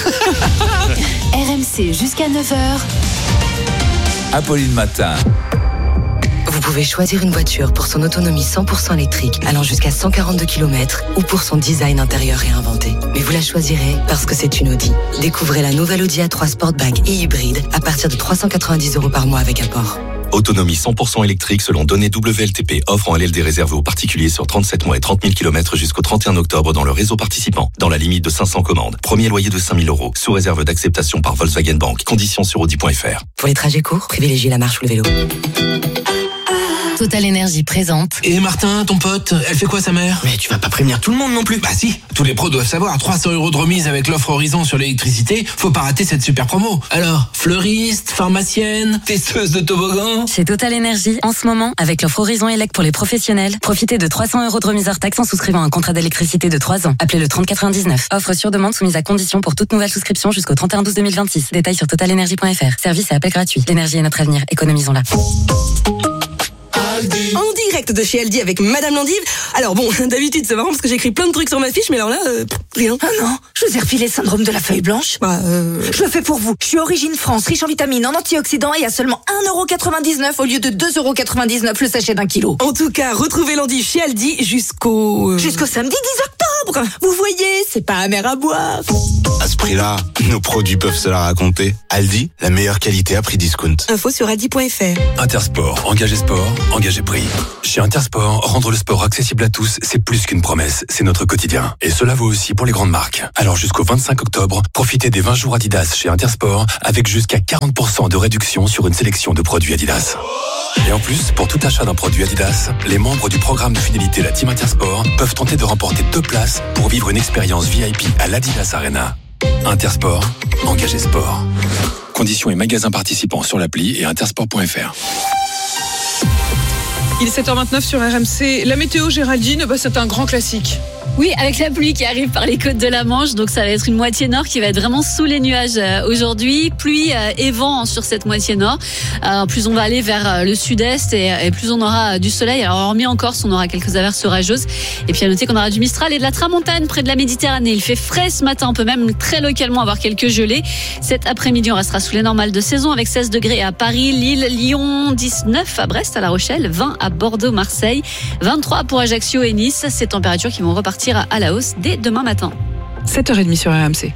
R M C jusqu'à neuf heures. Apolline Matin. Vous pouvez choisir une voiture pour son autonomie cent pour cent électrique allant jusqu'à cent quarante-deux kilomètres ou pour son design intérieur réinventé. Mais vous la choisirez parce que c'est une Audi. Découvrez la nouvelle Audi A trois Sportback et hybride à partir de trois cent quatre-vingt-dix euros par mois avec apport. Autonomie cent pour cent électrique selon données W L T P. Offre en L L D réservée aux particuliers sur trente-sept mois et trente mille kilomètres jusqu'au trente et un octobre dans le réseau participant. Dans la limite de cinq cents commandes. Premier loyer de cinq mille euros. Sous réserve d'acceptation par Volkswagen Bank. Conditions sur audi point f r. Pour les trajets courts, privilégiez la marche ou le vélo. Total Énergie présente. Et Martin, ton pote, elle fait quoi sa mère? Mais tu vas pas prévenir tout le monde non plus. Bah si, tous les pros doivent savoir. trois cents euros de remise avec l'offre Horizon sur l'électricité. Faut pas rater cette super promo. Alors, fleuriste, pharmacienne, testeuse de toboggan. Chez Total Énergie, en ce moment, avec l'offre Horizon Elec pour les professionnels, profitez de trois cents euros de remise hors taxe en souscrivant un contrat d'électricité de trois ans. Appelez le trente quatre-vingt-dix-neuf. Offre sur demande soumise à condition pour toute nouvelle souscription jusqu'au trente et un douze deux mille vingt-six. Détails sur total énergie point f r. Service et appel gratuit. L'énergie est notre avenir. Économisons-la. En direct de chez Aldi avec Madame Landive. Alors bon, d'habitude c'est marrant parce que j'écris plein de trucs sur ma fiche, mais alors là, euh, rien. Ah non, je vous ai refilé le syndrome de la feuille blanche. Bah, euh... Je le fais pour vous. Je suis Origine France, riche en vitamines, en antioxydants et à seulement un euro quatre-vingt-dix-neuf au lieu de deux euros quatre-vingt-dix-neuf le sachet d'un kilo. En tout cas, retrouvez Landive chez Aldi jusqu'au... Jusqu'au samedi dix octobre. Vous voyez, c'est pas amer à boire. À ce prix-là, nos produits peuvent se la raconter. Aldi, la meilleure qualité à prix discount. Info sur aldi point f r. Intersport, engagez sport, engagez prix. Chez Intersport, rendre le sport accessible à tous, c'est plus qu'une promesse, c'est notre quotidien. Et cela vaut aussi pour les grandes marques. Alors jusqu'au vingt-cinq octobre, profitez des vingt jours Adidas chez Intersport avec jusqu'à quarante pour cent de réduction sur une sélection de produits Adidas. Et en plus, pour tout achat d'un produit Adidas, les membres du programme de fidélité La Team Intersport peuvent tenter de remporter deux places pour vivre une expérience V I P à l'Adidas Arena. Intersport, engagez sport. Conditions et magasins participants sur l'appli et intersport point f r. Il est sept heures vingt-neuf sur R M C. La météo, Géraldine, bah, c'est un grand classique. Oui, avec la pluie qui arrive par les côtes de la Manche, donc ça va être une moitié nord qui va être vraiment sous les nuages aujourd'hui. Pluie et vent sur cette moitié nord. Euh, plus on va aller vers le sud-est et, et plus on aura du soleil. Alors hormis en Corse, on aura quelques averses orageuses. Et puis à noter qu'on aura du Mistral et de la Tramontane près de la Méditerranée. Il fait frais ce matin, on peut même très localement avoir quelques gelées. Cet après-midi, on restera sous les normales de saison avec seize degrés à Paris, Lille, Lyon, dix-neuf à Brest, à La Rochelle, vingt à Bordeaux, Marseille, vingt-trois pour Ajaccio et Nice. Ces températures qui vont repartir à la hausse dès demain matin. sept heures trente sur R M C.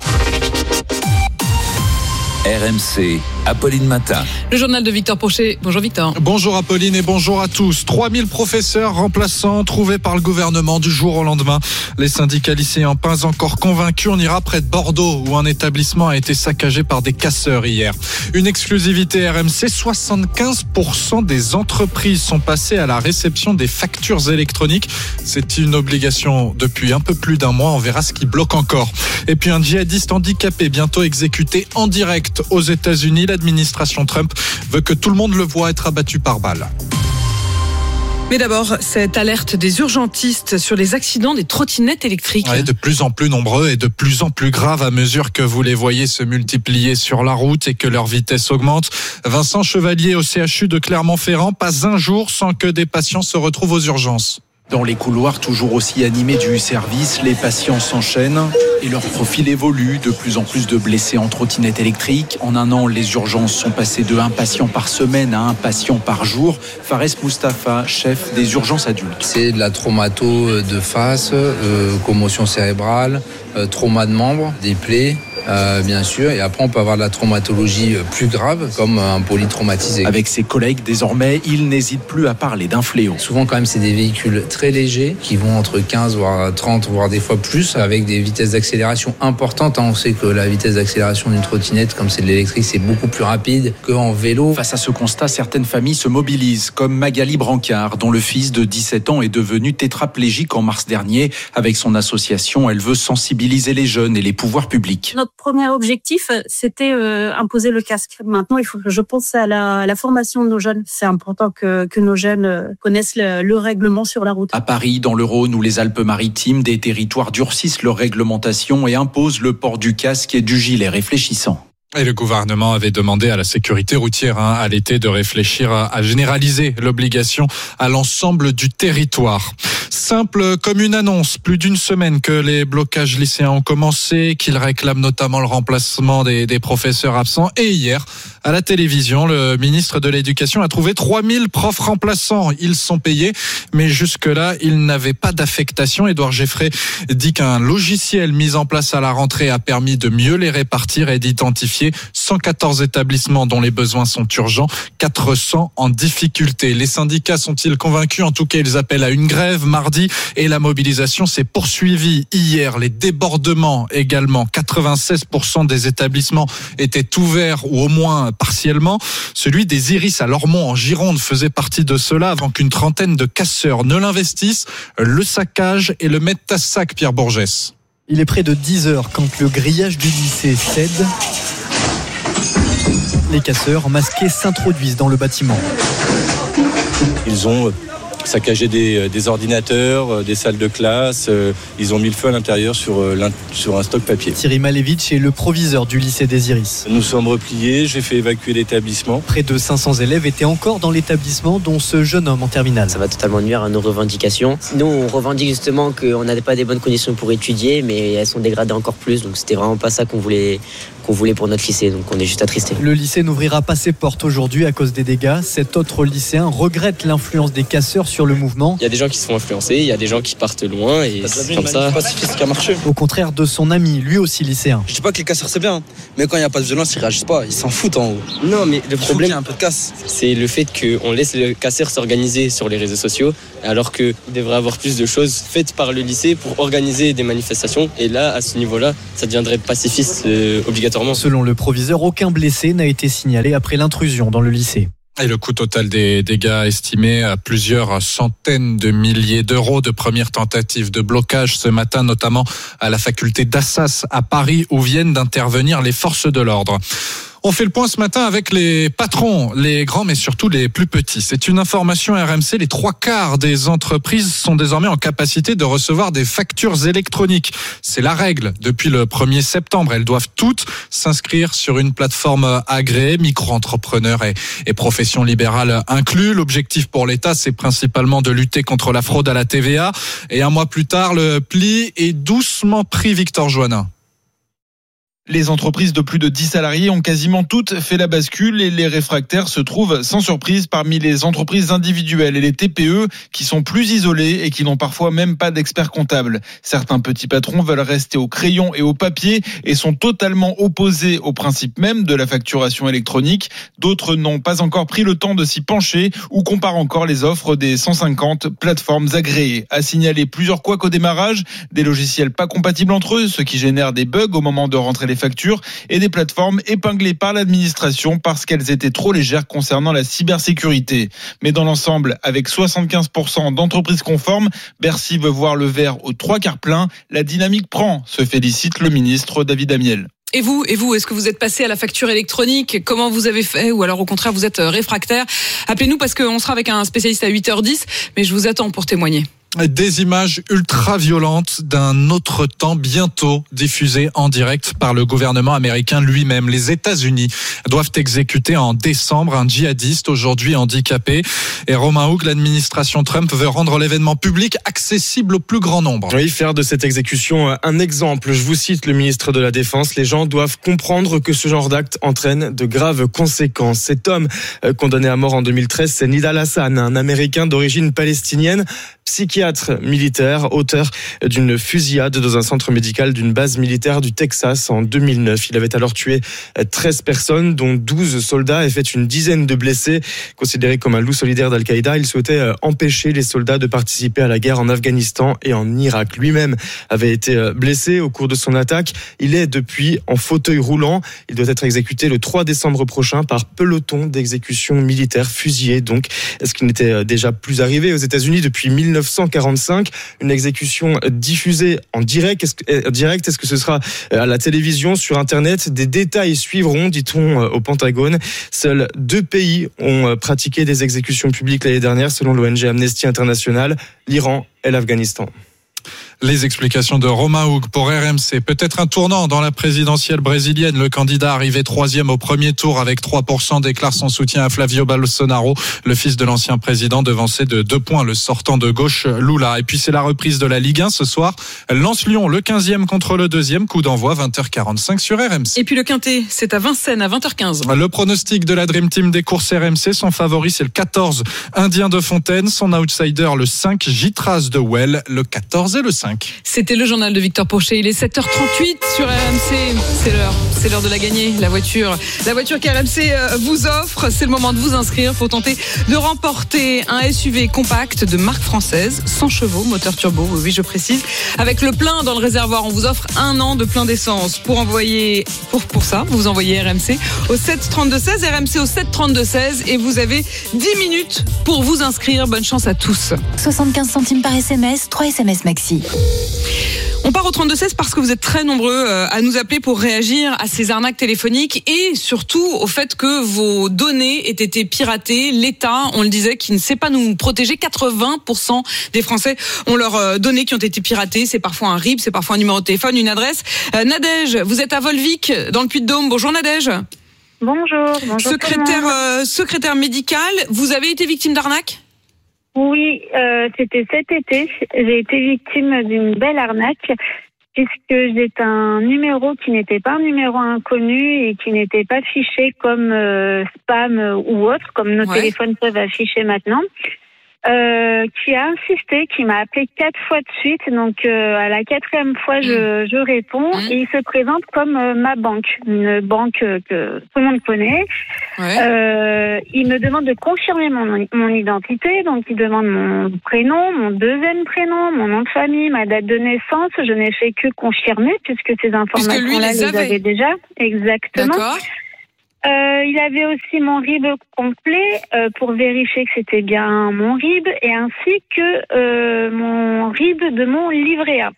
R M C, Apolline Matin. Le journal de Victor Pochet. Bonjour Victor. Bonjour Apolline et bonjour à tous. trois mille professeurs remplaçants trouvés par le gouvernement du jour au lendemain. Les syndicats lycéens pas encore convaincus. On ira près de Bordeaux où un établissement a été saccagé par des casseurs hier. Une exclusivité R M C, soixante-quinze pour cent des entreprises sont passées à la réception des factures électroniques. C'est une obligation depuis un peu plus d'un mois. On verra ce qui bloque encore. Et puis un djihadiste handicapé bientôt exécuté en direct aux États-Unis. L'administration Trump veut que tout le monde le voit être abattu par balle. Mais d'abord, cette alerte des urgentistes sur les accidents des trottinettes électriques. Ouais, de plus en plus nombreux et de plus en plus graves à mesure que vous les voyez se multiplier sur la route et que leur vitesse augmente. Vincent Chevalier au C H U de Clermont-Ferrand, pas un jour sans que des patients se retrouvent aux urgences. Dans les couloirs toujours aussi animés du service, les patients s'enchaînent et leur profil évolue. De plus en plus de blessés en trottinette électrique. En un an, les urgences sont passées de un patient par semaine à un patient par jour. Fares Mustafa, chef des urgences adultes. C'est de la traumato de face, euh, commotion cérébrale, euh, trauma de membre, des plaies. Euh, bien sûr, et après on peut avoir de la traumatologie plus grave comme un polytraumatisé. Avec ses collègues désormais, il n'hésite plus à parler d'un fléau. Souvent quand même c'est des véhicules très légers qui vont entre quinze voire trente voire des fois plus avec des vitesses d'accélération importantes. On sait que la vitesse d'accélération d'une trottinette comme c'est de l'électrique c'est beaucoup plus rapide qu'en vélo. Face à ce constat, certaines familles se mobilisent comme Magali Brancard dont le fils de dix-sept ans est devenu tétraplégique en mars dernier. Avec son association, elle veut sensibiliser les jeunes et les pouvoirs publics. Notre premier objectif, c'était euh, imposer le casque. Maintenant, il faut que je pense à la, à la formation de nos jeunes. C'est important que, que nos jeunes connaissent le, le règlement sur la route. À Paris, dans le Rhône ou les Alpes-Maritimes, des territoires durcissent leur réglementation et imposent le port du casque et du gilet réfléchissant. Et le gouvernement avait demandé à la sécurité routière hein, à l'été de réfléchir à, à généraliser l'obligation à l'ensemble du territoire. Simple comme une annonce, plus d'une semaine que les blocages lycéens ont commencé, qu'ils réclament notamment le remplacement des, des professeurs absents. Et hier, à la télévision, le ministre de l'Éducation a trouvé trois mille profs remplaçants. Ils sont payés, mais jusque-là, ils n'avaient pas d'affectation. Édouard Geffray dit qu'un logiciel mis en place à la rentrée a permis de mieux les répartir et d'identifier papier. cent quatorze établissements dont les besoins sont urgents, quatre cents en difficulté. Les syndicats sont-ils convaincus? En tout cas, ils appellent à une grève mardi et la mobilisation s'est poursuivie hier. Les débordements également. quatre-vingt-seize pour cent des établissements étaient ouverts ou au moins partiellement. Celui des Iris à Lormont en Gironde faisait partie de cela avant qu'une trentaine de casseurs ne l'investissent, le saccage et le mettent à sac, Pierre Bourgès. Il est près de dix heures quand le grillage du lycée cède. Les casseurs masqués s'introduisent dans le bâtiment. Ils ont saccagé des, des ordinateurs, des salles de classe. Ils ont mis le feu à l'intérieur sur, sur un stock papier. Thierry Malevitch est le proviseur du lycée des Iris. Nous sommes repliés, j'ai fait évacuer l'établissement. Près de cinq cents élèves étaient encore dans l'établissement, dont ce jeune homme en terminale. Ça va totalement nuire à nos revendications. Nous, on revendique justement qu'on n'avait pas des bonnes conditions pour étudier, mais elles sont dégradées encore plus. Donc c'était vraiment pas ça qu'on voulait, qu'on voulait pour notre lycée. Donc on est juste attristés. Le lycée n'ouvrira pas ses portes aujourd'hui à cause des dégâts. Cet autre lycéen regrette l'influence des casseurs sur le mouvement. Il y a des gens qui se font influencer, il y a des gens qui partent loin et c'est comme ça. Pacifiste qui a marché. Au contraire de son ami, lui aussi lycéen. Je dis pas que les casseurs c'est bien, mais quand il n'y a pas de violence, ils réagissent pas, ils s'en foutent en haut. Non, mais le problème, un peu de casse. C'est le fait qu'on laisse les casseurs s'organiser sur les réseaux sociaux, alors qu'il devrait avoir plus de choses faites par le lycée pour organiser des manifestations. Et là, à ce niveau-là, ça deviendrait pacifiste euh, obligatoirement. Selon le proviseur, aucun blessé n'a été signalé après l'intrusion dans le lycée. Et le coût total des dégâts estimé à plusieurs centaines de milliers d'euros. De premières tentatives de blocage ce matin, notamment à la faculté d'Assas à Paris, où viennent d'intervenir les forces de l'ordre. On fait le point ce matin avec les patrons, les grands mais surtout les plus petits. C'est une information R M C, les trois quarts des entreprises sont désormais en capacité de recevoir des factures électroniques. C'est la règle. Depuis le premier septembre, elles doivent toutes s'inscrire sur une plateforme agréée, micro-entrepreneurs et, et professions libérales inclus. L'objectif pour l'État, c'est principalement de lutter contre la fraude à la T V A. Et un mois plus tard, le pli est doucement pris, Victor Joannin. Les entreprises de plus de dix salariés ont quasiment toutes fait la bascule et les réfractaires se trouvent sans surprise parmi les entreprises individuelles et les T P E qui sont plus isolées et qui n'ont parfois même pas d'experts comptables. Certains petits patrons veulent rester au crayon et au papier et sont totalement opposés au principe même de la facturation électronique. D'autres n'ont pas encore pris le temps de s'y pencher ou comparent encore les offres des cent cinquante plateformes agréées. À signaler plusieurs couacs au démarrage, des logiciels pas compatibles entre eux, ce qui génère des bugs au moment de rentrer les factures et des plateformes épinglées par l'administration parce qu'elles étaient trop légères concernant la cybersécurité. Mais dans l'ensemble, avec soixante-quinze pour cent d'entreprises conformes, Bercy veut voir le verre aux trois quarts plein. La dynamique prend, se félicite le ministre David Amiel. Et vous, et vous, est-ce que vous êtes passé à la facture électronique? Comment vous avez fait? Ou alors au contraire, vous êtes réfractaire? Appelez-nous parce qu'on sera avec un spécialiste à huit heures dix, mais je vous attends pour témoigner. Des images ultra-violentes d'un autre temps bientôt diffusées en direct par le gouvernement américain lui-même. Les États-Unis doivent exécuter en décembre un djihadiste aujourd'hui handicapé. Et Romain Hougue, l'administration Trump veut rendre l'événement public accessible au plus grand nombre. Oui, faire de cette exécution un exemple. Je vous cite le ministre de la Défense. Les gens doivent comprendre que ce genre d'acte entraîne de graves conséquences. Cet homme condamné à mort en deux mille treize, c'est Nidal Hassan, un Américain d'origine palestinienne, psychiatre militaire, auteur d'une fusillade dans un centre médical d'une base militaire du Texas en deux mille neuf. Il avait alors tué treize personnes, dont douze soldats, et fait une dizaine de blessés. Considéré comme un loup solidaire d'Al-Qaïda, il souhaitait empêcher les soldats de participer à la guerre en Afghanistan et en Irak. Lui-même avait été blessé au cours de son attaque. Il est depuis en fauteuil roulant. Il doit être exécuté le trois décembre prochain par peloton d'exécution militaire, fusillé donc. Est-ce qu'il n'était déjà plus arrivé aux États-Unis depuis mille neuf cent quarante-cinq, une exécution diffusée en direct. Est-ce que, direct, est-ce que ce sera à la télévision, sur Internet? Des détails suivront, dit-on au Pentagone. Seuls deux pays ont pratiqué des exécutions publiques l'année dernière, selon l'O N G Amnesty International, l'Iran et l'Afghanistan. Les explications de Romain Hougue pour R M C. Peut-être un tournant dans la présidentielle brésilienne. Le candidat arrivé troisième au premier tour avec trois pour cent déclare son soutien à Flavio Bolsonaro, le fils de l'ancien président, devancé de deux points le sortant de gauche Lula. Et puis c'est la reprise de la Ligue un ce soir. Lens-Lyon, le quinzième contre le deuxième. Coup d'envoi vingt heures quarante-cinq sur R M C. Et puis le Quintet, c'est à Vincennes à vingt heures quinze. Le pronostic de la Dream Team des courses R M C, son favori c'est le quatorze Indien de Fontaine, son outsider le cinq Gitras de Well, le quatorze et le cinq. cinq. C'était le journal de Victor Pochet. Il est sept heures trente-huit sur R M C. C'est l'heure. C'est l'heure de la gagner, la voiture. La voiture qu'R M C vous offre. C'est le moment de vous inscrire pour tenter de remporter un S U V compact de marque française, cent chevaux, moteur turbo, oui, je précise. Avec le plein dans le réservoir, on vous offre un an de plein d'essence. Pour envoyer, pour, pour ça, vous envoyez R M C au sept trente-deux seize, R M C au sept trente-deux seize et vous avez dix minutes pour vous inscrire. Bonne chance à tous. soixante-quinze centimes par S M S, trois S M S maxi. On part au trente-deux seize parce que vous êtes très nombreux à nous appeler pour réagir à ces arnaques téléphoniques et surtout au fait que vos données aient été piratées. L'État, on le disait, qui ne sait pas nous protéger. quatre-vingts pour cent des Français ont leurs données qui ont été piratées. C'est parfois un R I B, c'est parfois un numéro de téléphone, une adresse. Euh, Nadège, vous êtes à Volvic, dans le Puy-de-Dôme. Bonjour Nadège. Bonjour. Bonjour secrétaire, euh, secrétaire médical, vous avez été victime d'arnaque ? Oui, euh, c'était cet été. J'ai été victime d'une belle arnaque puisque j'ai un numéro qui n'était pas un numéro inconnu et qui n'était pas fiché comme euh, spam ou autre, comme nos ouais. téléphones peuvent afficher maintenant. Euh, qui a insisté, qui m'a appelé quatre fois de suite. Donc euh, à la quatrième fois, je, je réponds mmh. et il se présente comme euh, ma banque, une banque euh, que tout le monde connaît. Ouais. Euh, il me demande de confirmer mon, mon identité, donc il demande mon prénom, mon deuxième prénom, mon nom de famille, ma date de naissance. Je n'ai fait que confirmer puisque ces informations-là les, les avait déjà. Exactement. D'accord. Euh, il avait aussi mon R I B complet euh, pour vérifier que c'était bien mon R I B et ainsi que euh, mon R I B de mon livret A.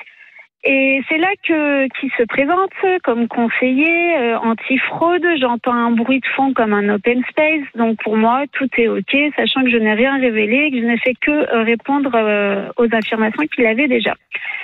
Et c'est là que qui se présente comme conseiller euh, anti-fraude. J'entends un bruit de fond comme un open space. Donc pour moi, tout est OK, sachant que je n'ai rien révélé, que je n'ai fait que euh, répondre euh, aux affirmations qu'il avait déjà.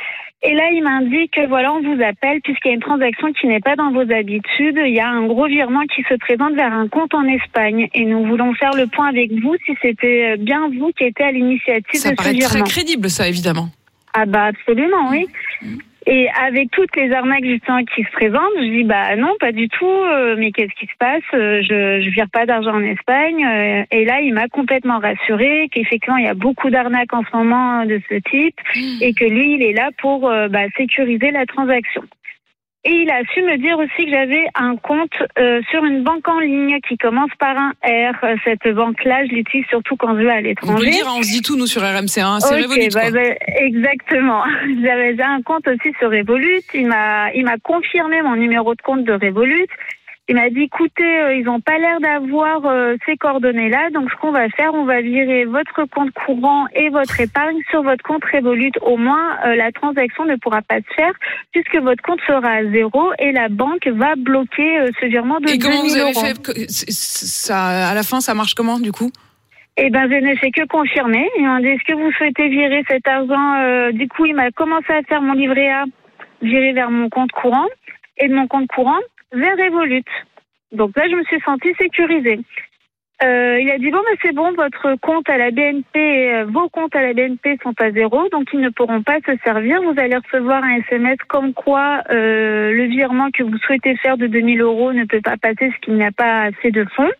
Et là, il m'indique que voilà, on vous appelle puisqu'il y a une transaction qui n'est pas dans vos habitudes. Il y a un gros virement qui se présente vers un compte en Espagne. Et nous voulons faire le point avec vous si c'était bien vous qui étiez à l'initiative de ce virement. Ça paraît très crédible, ça, évidemment. Ah bah absolument, oui. Mmh. Et avec toutes les arnaques justement qui se présentent, je dis bah non, pas du tout. Euh, mais qu'est-ce qui se passe ? euh, Je je vire pas d'argent en Espagne. Euh, et là, il m'a complètement rassuré qu'effectivement il y a beaucoup d'arnaques en ce moment de ce type mmh. et que lui, il est là pour euh, bah, sécuriser la transaction. Et il a su me dire aussi que j'avais un compte euh, sur une banque en ligne qui commence par un R. Cette banque-là, je l'utilise surtout quand je vais à l'étranger. On peut le dire, on se dit tout, nous, sur R M C, hein. C'est okay, Revolut, bah, quoi. Bah, exactement. J'avais un compte aussi sur Revolut. Il m'a, il m'a confirmé mon numéro de compte de Revolut. Il m'a dit, écoutez, euh, ils n'ont pas l'air d'avoir euh, ces coordonnées-là, donc ce qu'on va faire, on va virer votre compte courant et votre épargne sur votre compte Revolut. Au moins, euh, la transaction ne pourra pas se faire puisque votre compte sera à zéro et la banque va bloquer euh, ce virement de deux mille euros. Et comment vous avez fait ça, à la fin, ça marche comment, du coup ? Eh ben, je n'ai fait que confirmer. Ils m'ont dit, est-ce que vous souhaitez virer cet argent ? euh, Du coup, il m'a commencé à faire mon livret A, virer vers mon compte courant et de mon compte courant vers Revolut. Donc là, je me suis sentie sécurisée. Euh, il a dit, bon, mais c'est bon, votre compte à la B N P, euh, vos comptes à la B N P sont à zéro, donc ils ne pourront pas se servir. Vous allez recevoir un S M S comme quoi euh, le virement que vous souhaitez faire de deux mille euros ne peut pas passer parce qu'il n'y a pas assez de fonds.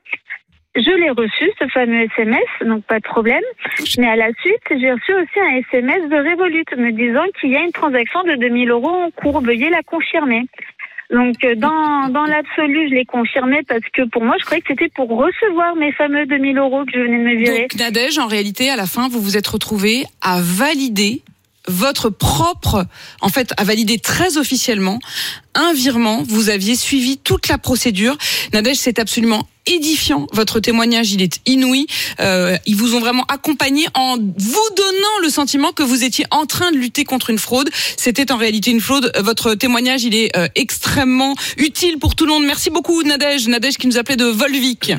Je l'ai reçu, ce fameux S M S, donc pas de problème. Mais à la suite, j'ai reçu aussi un S M S de Revolut me disant qu'il y a une transaction de deux mille euros en cours. Veuillez la confirmer. Donc, dans, dans l'absolu, je l'ai confirmé parce que pour moi, je croyais que c'était pour recevoir mes fameux deux mille euros que je venais de me virer. Donc, Nadège, en réalité, à la fin, vous vous êtes retrouvée à valider votre propre, en fait, à valider très officiellement un virement. Vous aviez suivi toute la procédure. Nadège, c'est absolument édifiant. Votre témoignage, il est inouï. Euh, ils vous ont vraiment accompagné en vous donnant le sentiment que vous étiez en train de lutter contre une fraude. C'était en réalité une fraude. Votre témoignage, il est euh, extrêmement utile pour tout le monde. Merci beaucoup, Nadège. Nadège qui nous appelait de Volvic.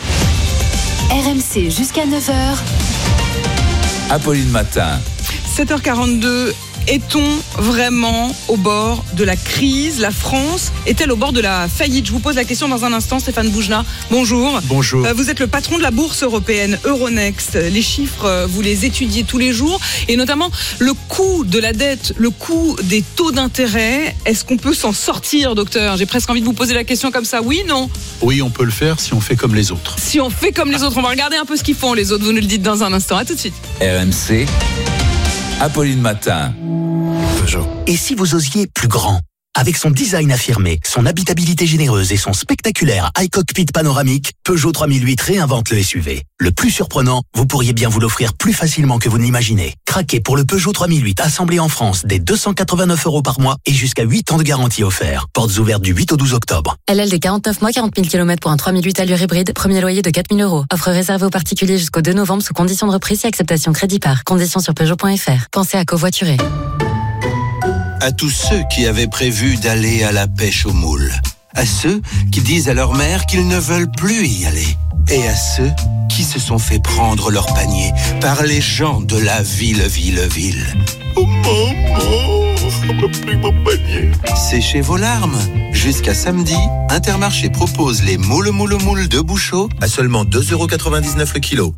R M C jusqu'à neuf heures. Apolline Matin. sept heures quarante-deux, est-on vraiment au bord de la crise ? La France est-elle au bord de la faillite ? Je vous pose la question dans un instant, Stéphane Boujna. Bonjour. Bonjour. Euh, vous êtes le patron de la bourse européenne Euronext. Les chiffres, vous les étudiez tous les jours et notamment le coût de la dette, le coût des taux d'intérêt. Est-ce qu'on peut s'en sortir, docteur ? J'ai presque envie de vous poser la question comme ça. Oui, non ? Oui, on peut le faire si on fait comme les autres. Si on fait comme les autres, on va regarder un peu ce qu'ils font les autres. Vous nous le dites dans un instant. À tout de suite. R M C, Apolline Matin. Peugeot. Et si vous osiez plus grand ? Avec son design affirmé, son habitabilité généreuse et son spectaculaire iCockpit panoramique, Peugeot trois mille huit réinvente le S U V. Le plus surprenant, vous pourriez bien vous l'offrir plus facilement que vous ne l'imaginez. Craquez pour le Peugeot trois mille huit assemblé en France dès deux cent quatre-vingt-neuf euros par mois et jusqu'à huit ans de garantie offert. Portes ouvertes du huit au douze octobre. L L D quarante-neuf mois, quarante mille kilomètres pour un trois mille huit allure hybride, premier loyer de quatre mille euros. Offre réservée aux particuliers jusqu'au deux novembre sous conditions de reprise et acceptation crédit par. Conditions sur Peugeot point F R. Pensez à covoiturer. À tous ceux qui avaient prévu d'aller à la pêche aux moules. À ceux qui disent à leur mère qu'ils ne veulent plus y aller. Et à ceux qui se sont fait prendre leur panier par les gens de la ville, ville, ville. Oh maman, on peut plus mon panier. Séchez vos larmes. Jusqu'à samedi, Intermarché propose les moules, moules, moules de Bouchot à seulement deux euros quatre-vingt-dix-neuf le kilo.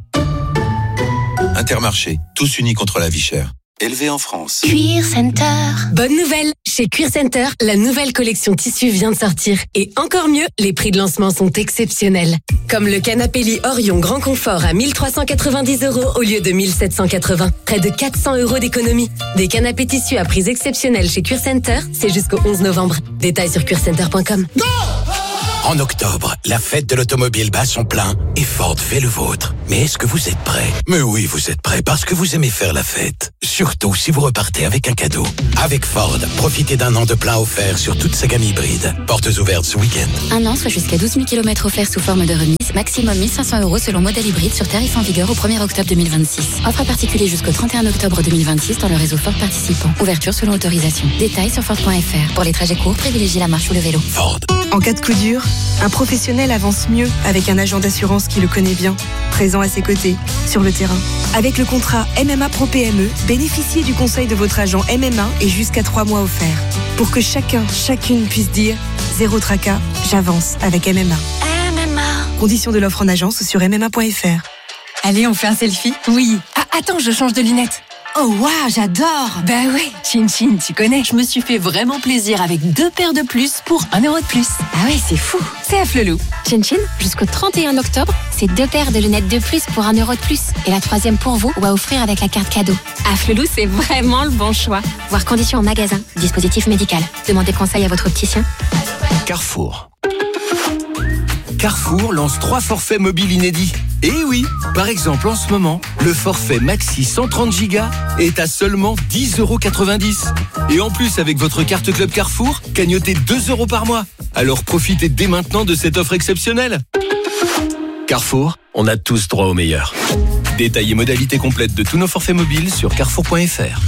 Intermarché, tous unis contre la vie chère. Élevé en France. Cuir Center. Bonne nouvelle! Chez Cuir Center, la nouvelle collection tissu vient de sortir. Et encore mieux, les prix de lancement sont exceptionnels. Comme le canapé lit Orion Grand Confort à mille trois cent quatre-vingt-dix euros au lieu de mille sept cent quatre-vingts. Près de quatre cents euros d'économie. Des canapés tissu à prix exceptionnels chez Cuir Center, c'est jusqu'au onze novembre. Détails sur cuir center point com. En octobre, la fête de l'automobile bat son plein et Ford fait le vôtre. Mais est-ce que vous êtes prêts ? Mais oui, vous êtes prêts parce que vous aimez faire la fête. Surtout si vous repartez avec un cadeau. Avec Ford, profitez d'un an de plein offert sur toute sa gamme hybride. Portes ouvertes ce week-end. Un an, soit jusqu'à douze mille kilomètres offerts sous forme de remise. Maximum mille cinq cents euros selon modèle hybride sur tarif en vigueur au premier octobre deux mille vingt-six. Offre à particulier jusqu'au trente et un octobre deux mille vingt-six dans le réseau Ford participant. Ouverture selon autorisation. Détails sur Ford point F R. Pour les trajets courts, privilégiez la marche ou le vélo. Ford. En cas de coup dur, un professionnel avance mieux avec un agent d'assurance qui le connaît bien, présent à ses côtés, sur le terrain. Avec le contrat M M A Pro P M E, bénéficiez du conseil de votre agent M M A et jusqu'à trois mois offerts. Pour que chacun, chacune puisse dire « Zéro tracas, j'avance avec M M A ». M M A. Conditions de l'offre en agence ou sur M M A point F R. Allez, on fait un selfie ? Oui. Ah, attends, je change de lunettes. Oh waouh, j'adore. Bah ouais, Chin Chin, tu connais. Je me suis fait vraiment plaisir avec deux paires de plus pour un euro de plus. Ah ouais, c'est fou. C'est à Flelou. Chin Chin, jusqu'au trente et un octobre, c'est deux paires de lunettes de plus pour un euro de plus. Et la troisième pour vous ou à offrir avec la carte cadeau. À Flelou, c'est vraiment le bon choix. Voir conditions en magasin. Dispositif médical. Demandez conseil à votre opticien. Carrefour. Carrefour lance trois forfaits mobiles inédits. Et oui, par exemple en ce moment, le forfait Maxi cent trente gigas est à seulement dix euros quatre-vingt-dix. Et en plus, avec votre carte Club Carrefour, cagnotez deux euros par mois. Alors profitez dès maintenant de cette offre exceptionnelle. Carrefour, on a tous droit au meilleur. Détails et modalités complètes de tous nos forfaits mobiles sur carrefour point F R.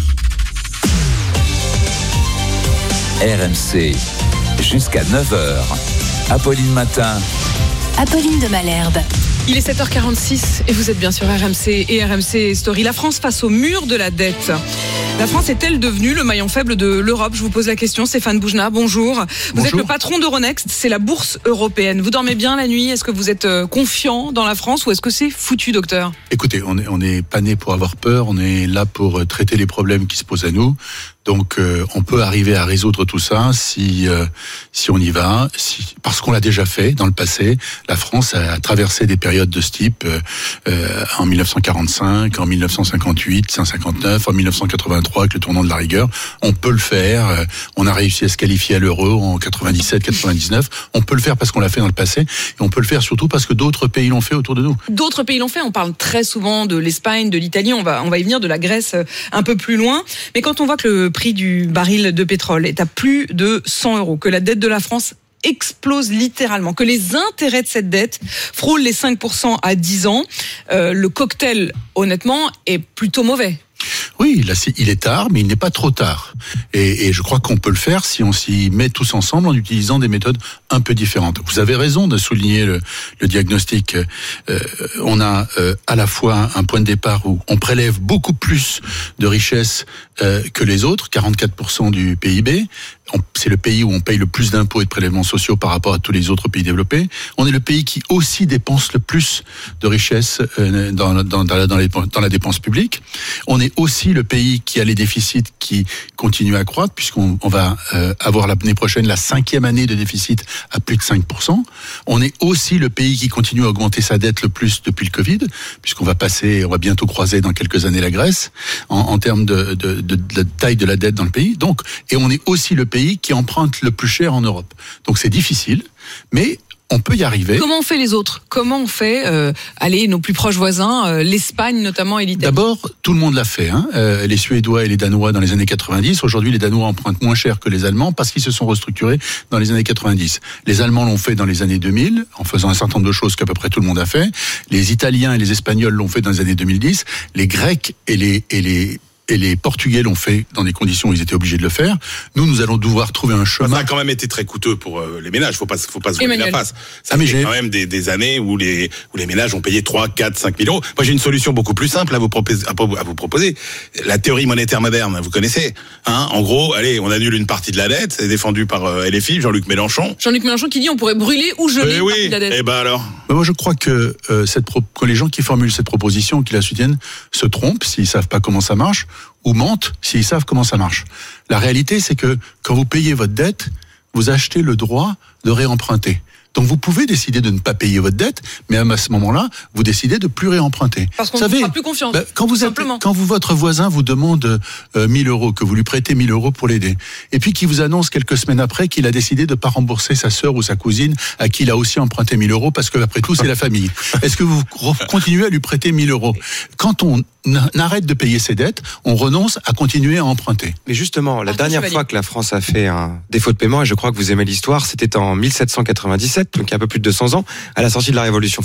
R M C, jusqu'à neuf heures. Apolline Matin. Apolline de Malherbe. Il est sept heures quarante-six et vous êtes bien sur R M C et R M C Story. La France face au mur de la dette. La France est-elle devenue le maillon faible de l'Europe ? Je vous pose la question. Stéphane Boujna, bonjour. Vous bonjour. Êtes le patron d'Euronext, c'est la bourse européenne. Vous dormez bien la nuit ? Est-ce que vous êtes confiant dans la France ou est-ce que c'est foutu, docteur ? Écoutez, on est, on est pas né pour avoir peur, on est là pour traiter les problèmes qui se posent à nous. Donc euh, on peut arriver à résoudre tout ça si euh, si on y va, si, parce qu'on l'a déjà fait dans le passé. La France a traversé des périodes de ce type euh, euh, en mille neuf cent quarante-cinq, en mille neuf cent cinquante-huit, cent cinquante-neuf, en mille neuf cent quatre-vingt-trois avec le tournant de la rigueur. On peut le faire. Euh, on a réussi à se qualifier à l'euro en quatre-vingt-dix-sept, quatre-vingt-dix-neuf. On peut le faire parce qu'on l'a fait dans le passé, et on peut le faire surtout parce que d'autres pays l'ont fait autour de nous. D'autres pays l'ont fait. On parle très souvent de l'Espagne, de l'Italie. On va on va y venir, de la Grèce un peu plus loin. Mais quand on voit que le prix du baril de pétrole est à plus de cent euros, que la dette de la France explose littéralement, que les intérêts de cette dette frôlent les cinq pour cent à dix ans, euh, le cocktail, honnêtement, est plutôt mauvais. Oui, là, il est tard, mais il n'est pas trop tard. Et, et je crois qu'on peut le faire si on s'y met tous ensemble en utilisant des méthodes un peu différentes. Vous avez raison de souligner le, le diagnostic. Euh, on a euh, à la fois un point de départ où on prélève beaucoup plus de richesses euh, que les autres, quarante-quatre pour cent du P I B. on, c'est le pays où on paye le plus d'impôts et de prélèvements sociaux par rapport à tous les autres pays développés. On est le pays qui aussi dépense le plus de richesses euh, dans, dans, dans, la, dans, les, dans la dépense publique. On est aussi le pays qui a les déficits qui continuent à croître, puisqu'on on va euh, avoir l'année prochaine la cinquième année de déficit à plus de cinq pour cent. On est aussi le pays qui continue à augmenter sa dette le plus depuis le Covid, puisqu'on va passer, on va bientôt croiser dans quelques années la Grèce en, en termes de, de, de, de la taille de la dette dans le pays. Donc, et on est aussi le pays qui emprunte le plus cher en Europe. Donc c'est difficile, mais on peut y arriver. Comment on fait les autres ? Comment on fait euh, aller nos plus proches voisins, euh, l'Espagne notamment et l'Italie ? D'abord, tout le monde l'a fait. Hein. Euh, les Suédois et les Danois dans les années quatre-vingt-dix. Aujourd'hui, les Danois empruntent moins cher que les Allemands parce qu'ils se sont restructurés dans les années quatre-vingt-dix. Les Allemands l'ont fait dans les années deux mille, en faisant un certain nombre de choses qu'à peu près tout le monde a fait. Les Italiens et les Espagnols l'ont fait dans les années deux mille dix. Les Grecs et les et les Et les Portugais l'ont fait dans des conditions où ils étaient obligés de le faire. Nous, nous allons devoir trouver un chemin. Ça a quand même été très coûteux pour euh, les ménages. Faut pas, faut pas se voiler la face. Ça ah, mais fait j'ai... quand même des, des années où les, où les ménages ont payé trois, quatre, cinq mille euros. Moi, j'ai une solution beaucoup plus simple à vous proposer, à vous proposer. La théorie monétaire moderne, vous connaissez, hein? En gros, allez, on annule une partie de la dette. C'est défendu par euh, L F I, Jean-Luc Mélenchon. Jean-Luc Mélenchon qui dit on pourrait brûler ou geler une oui. partie de la dette. Eh ben alors. Ben moi, je crois que euh, cette pro... que les gens qui formulent cette proposition, qui la soutiennent, se trompent s'ils savent pas comment ça marche, ou mentent s'ils savent comment ça marche. La réalité, c'est que quand vous payez votre dette, vous achetez le droit de réemprunter. Donc vous pouvez décider de ne pas payer votre dette, mais à ce moment-là, vous décidez de plus réemprunter. Parce qu'on ne fera plus confiance. Ben, quand vous êtes, quand vous, votre voisin vous demande euh, mille euros, que vous lui prêtez mille euros pour l'aider, et puis qu'il vous annonce quelques semaines après qu'il a décidé de ne pas rembourser sa sœur ou sa cousine à qui il a aussi emprunté mille euros parce que après tout c'est la famille. Est-ce que vous continuez à lui prêter mille euros ? Quand on arrête de payer ses dettes, on renonce à continuer à emprunter. Mais justement, la dernière fois que la France a fait un défaut de paiement, et je crois que vous aimez l'histoire, c'était en mille sept cent quatre-vingt-dix-sept, donc il y a un peu plus de deux cents ans, à la sortie de la Révolution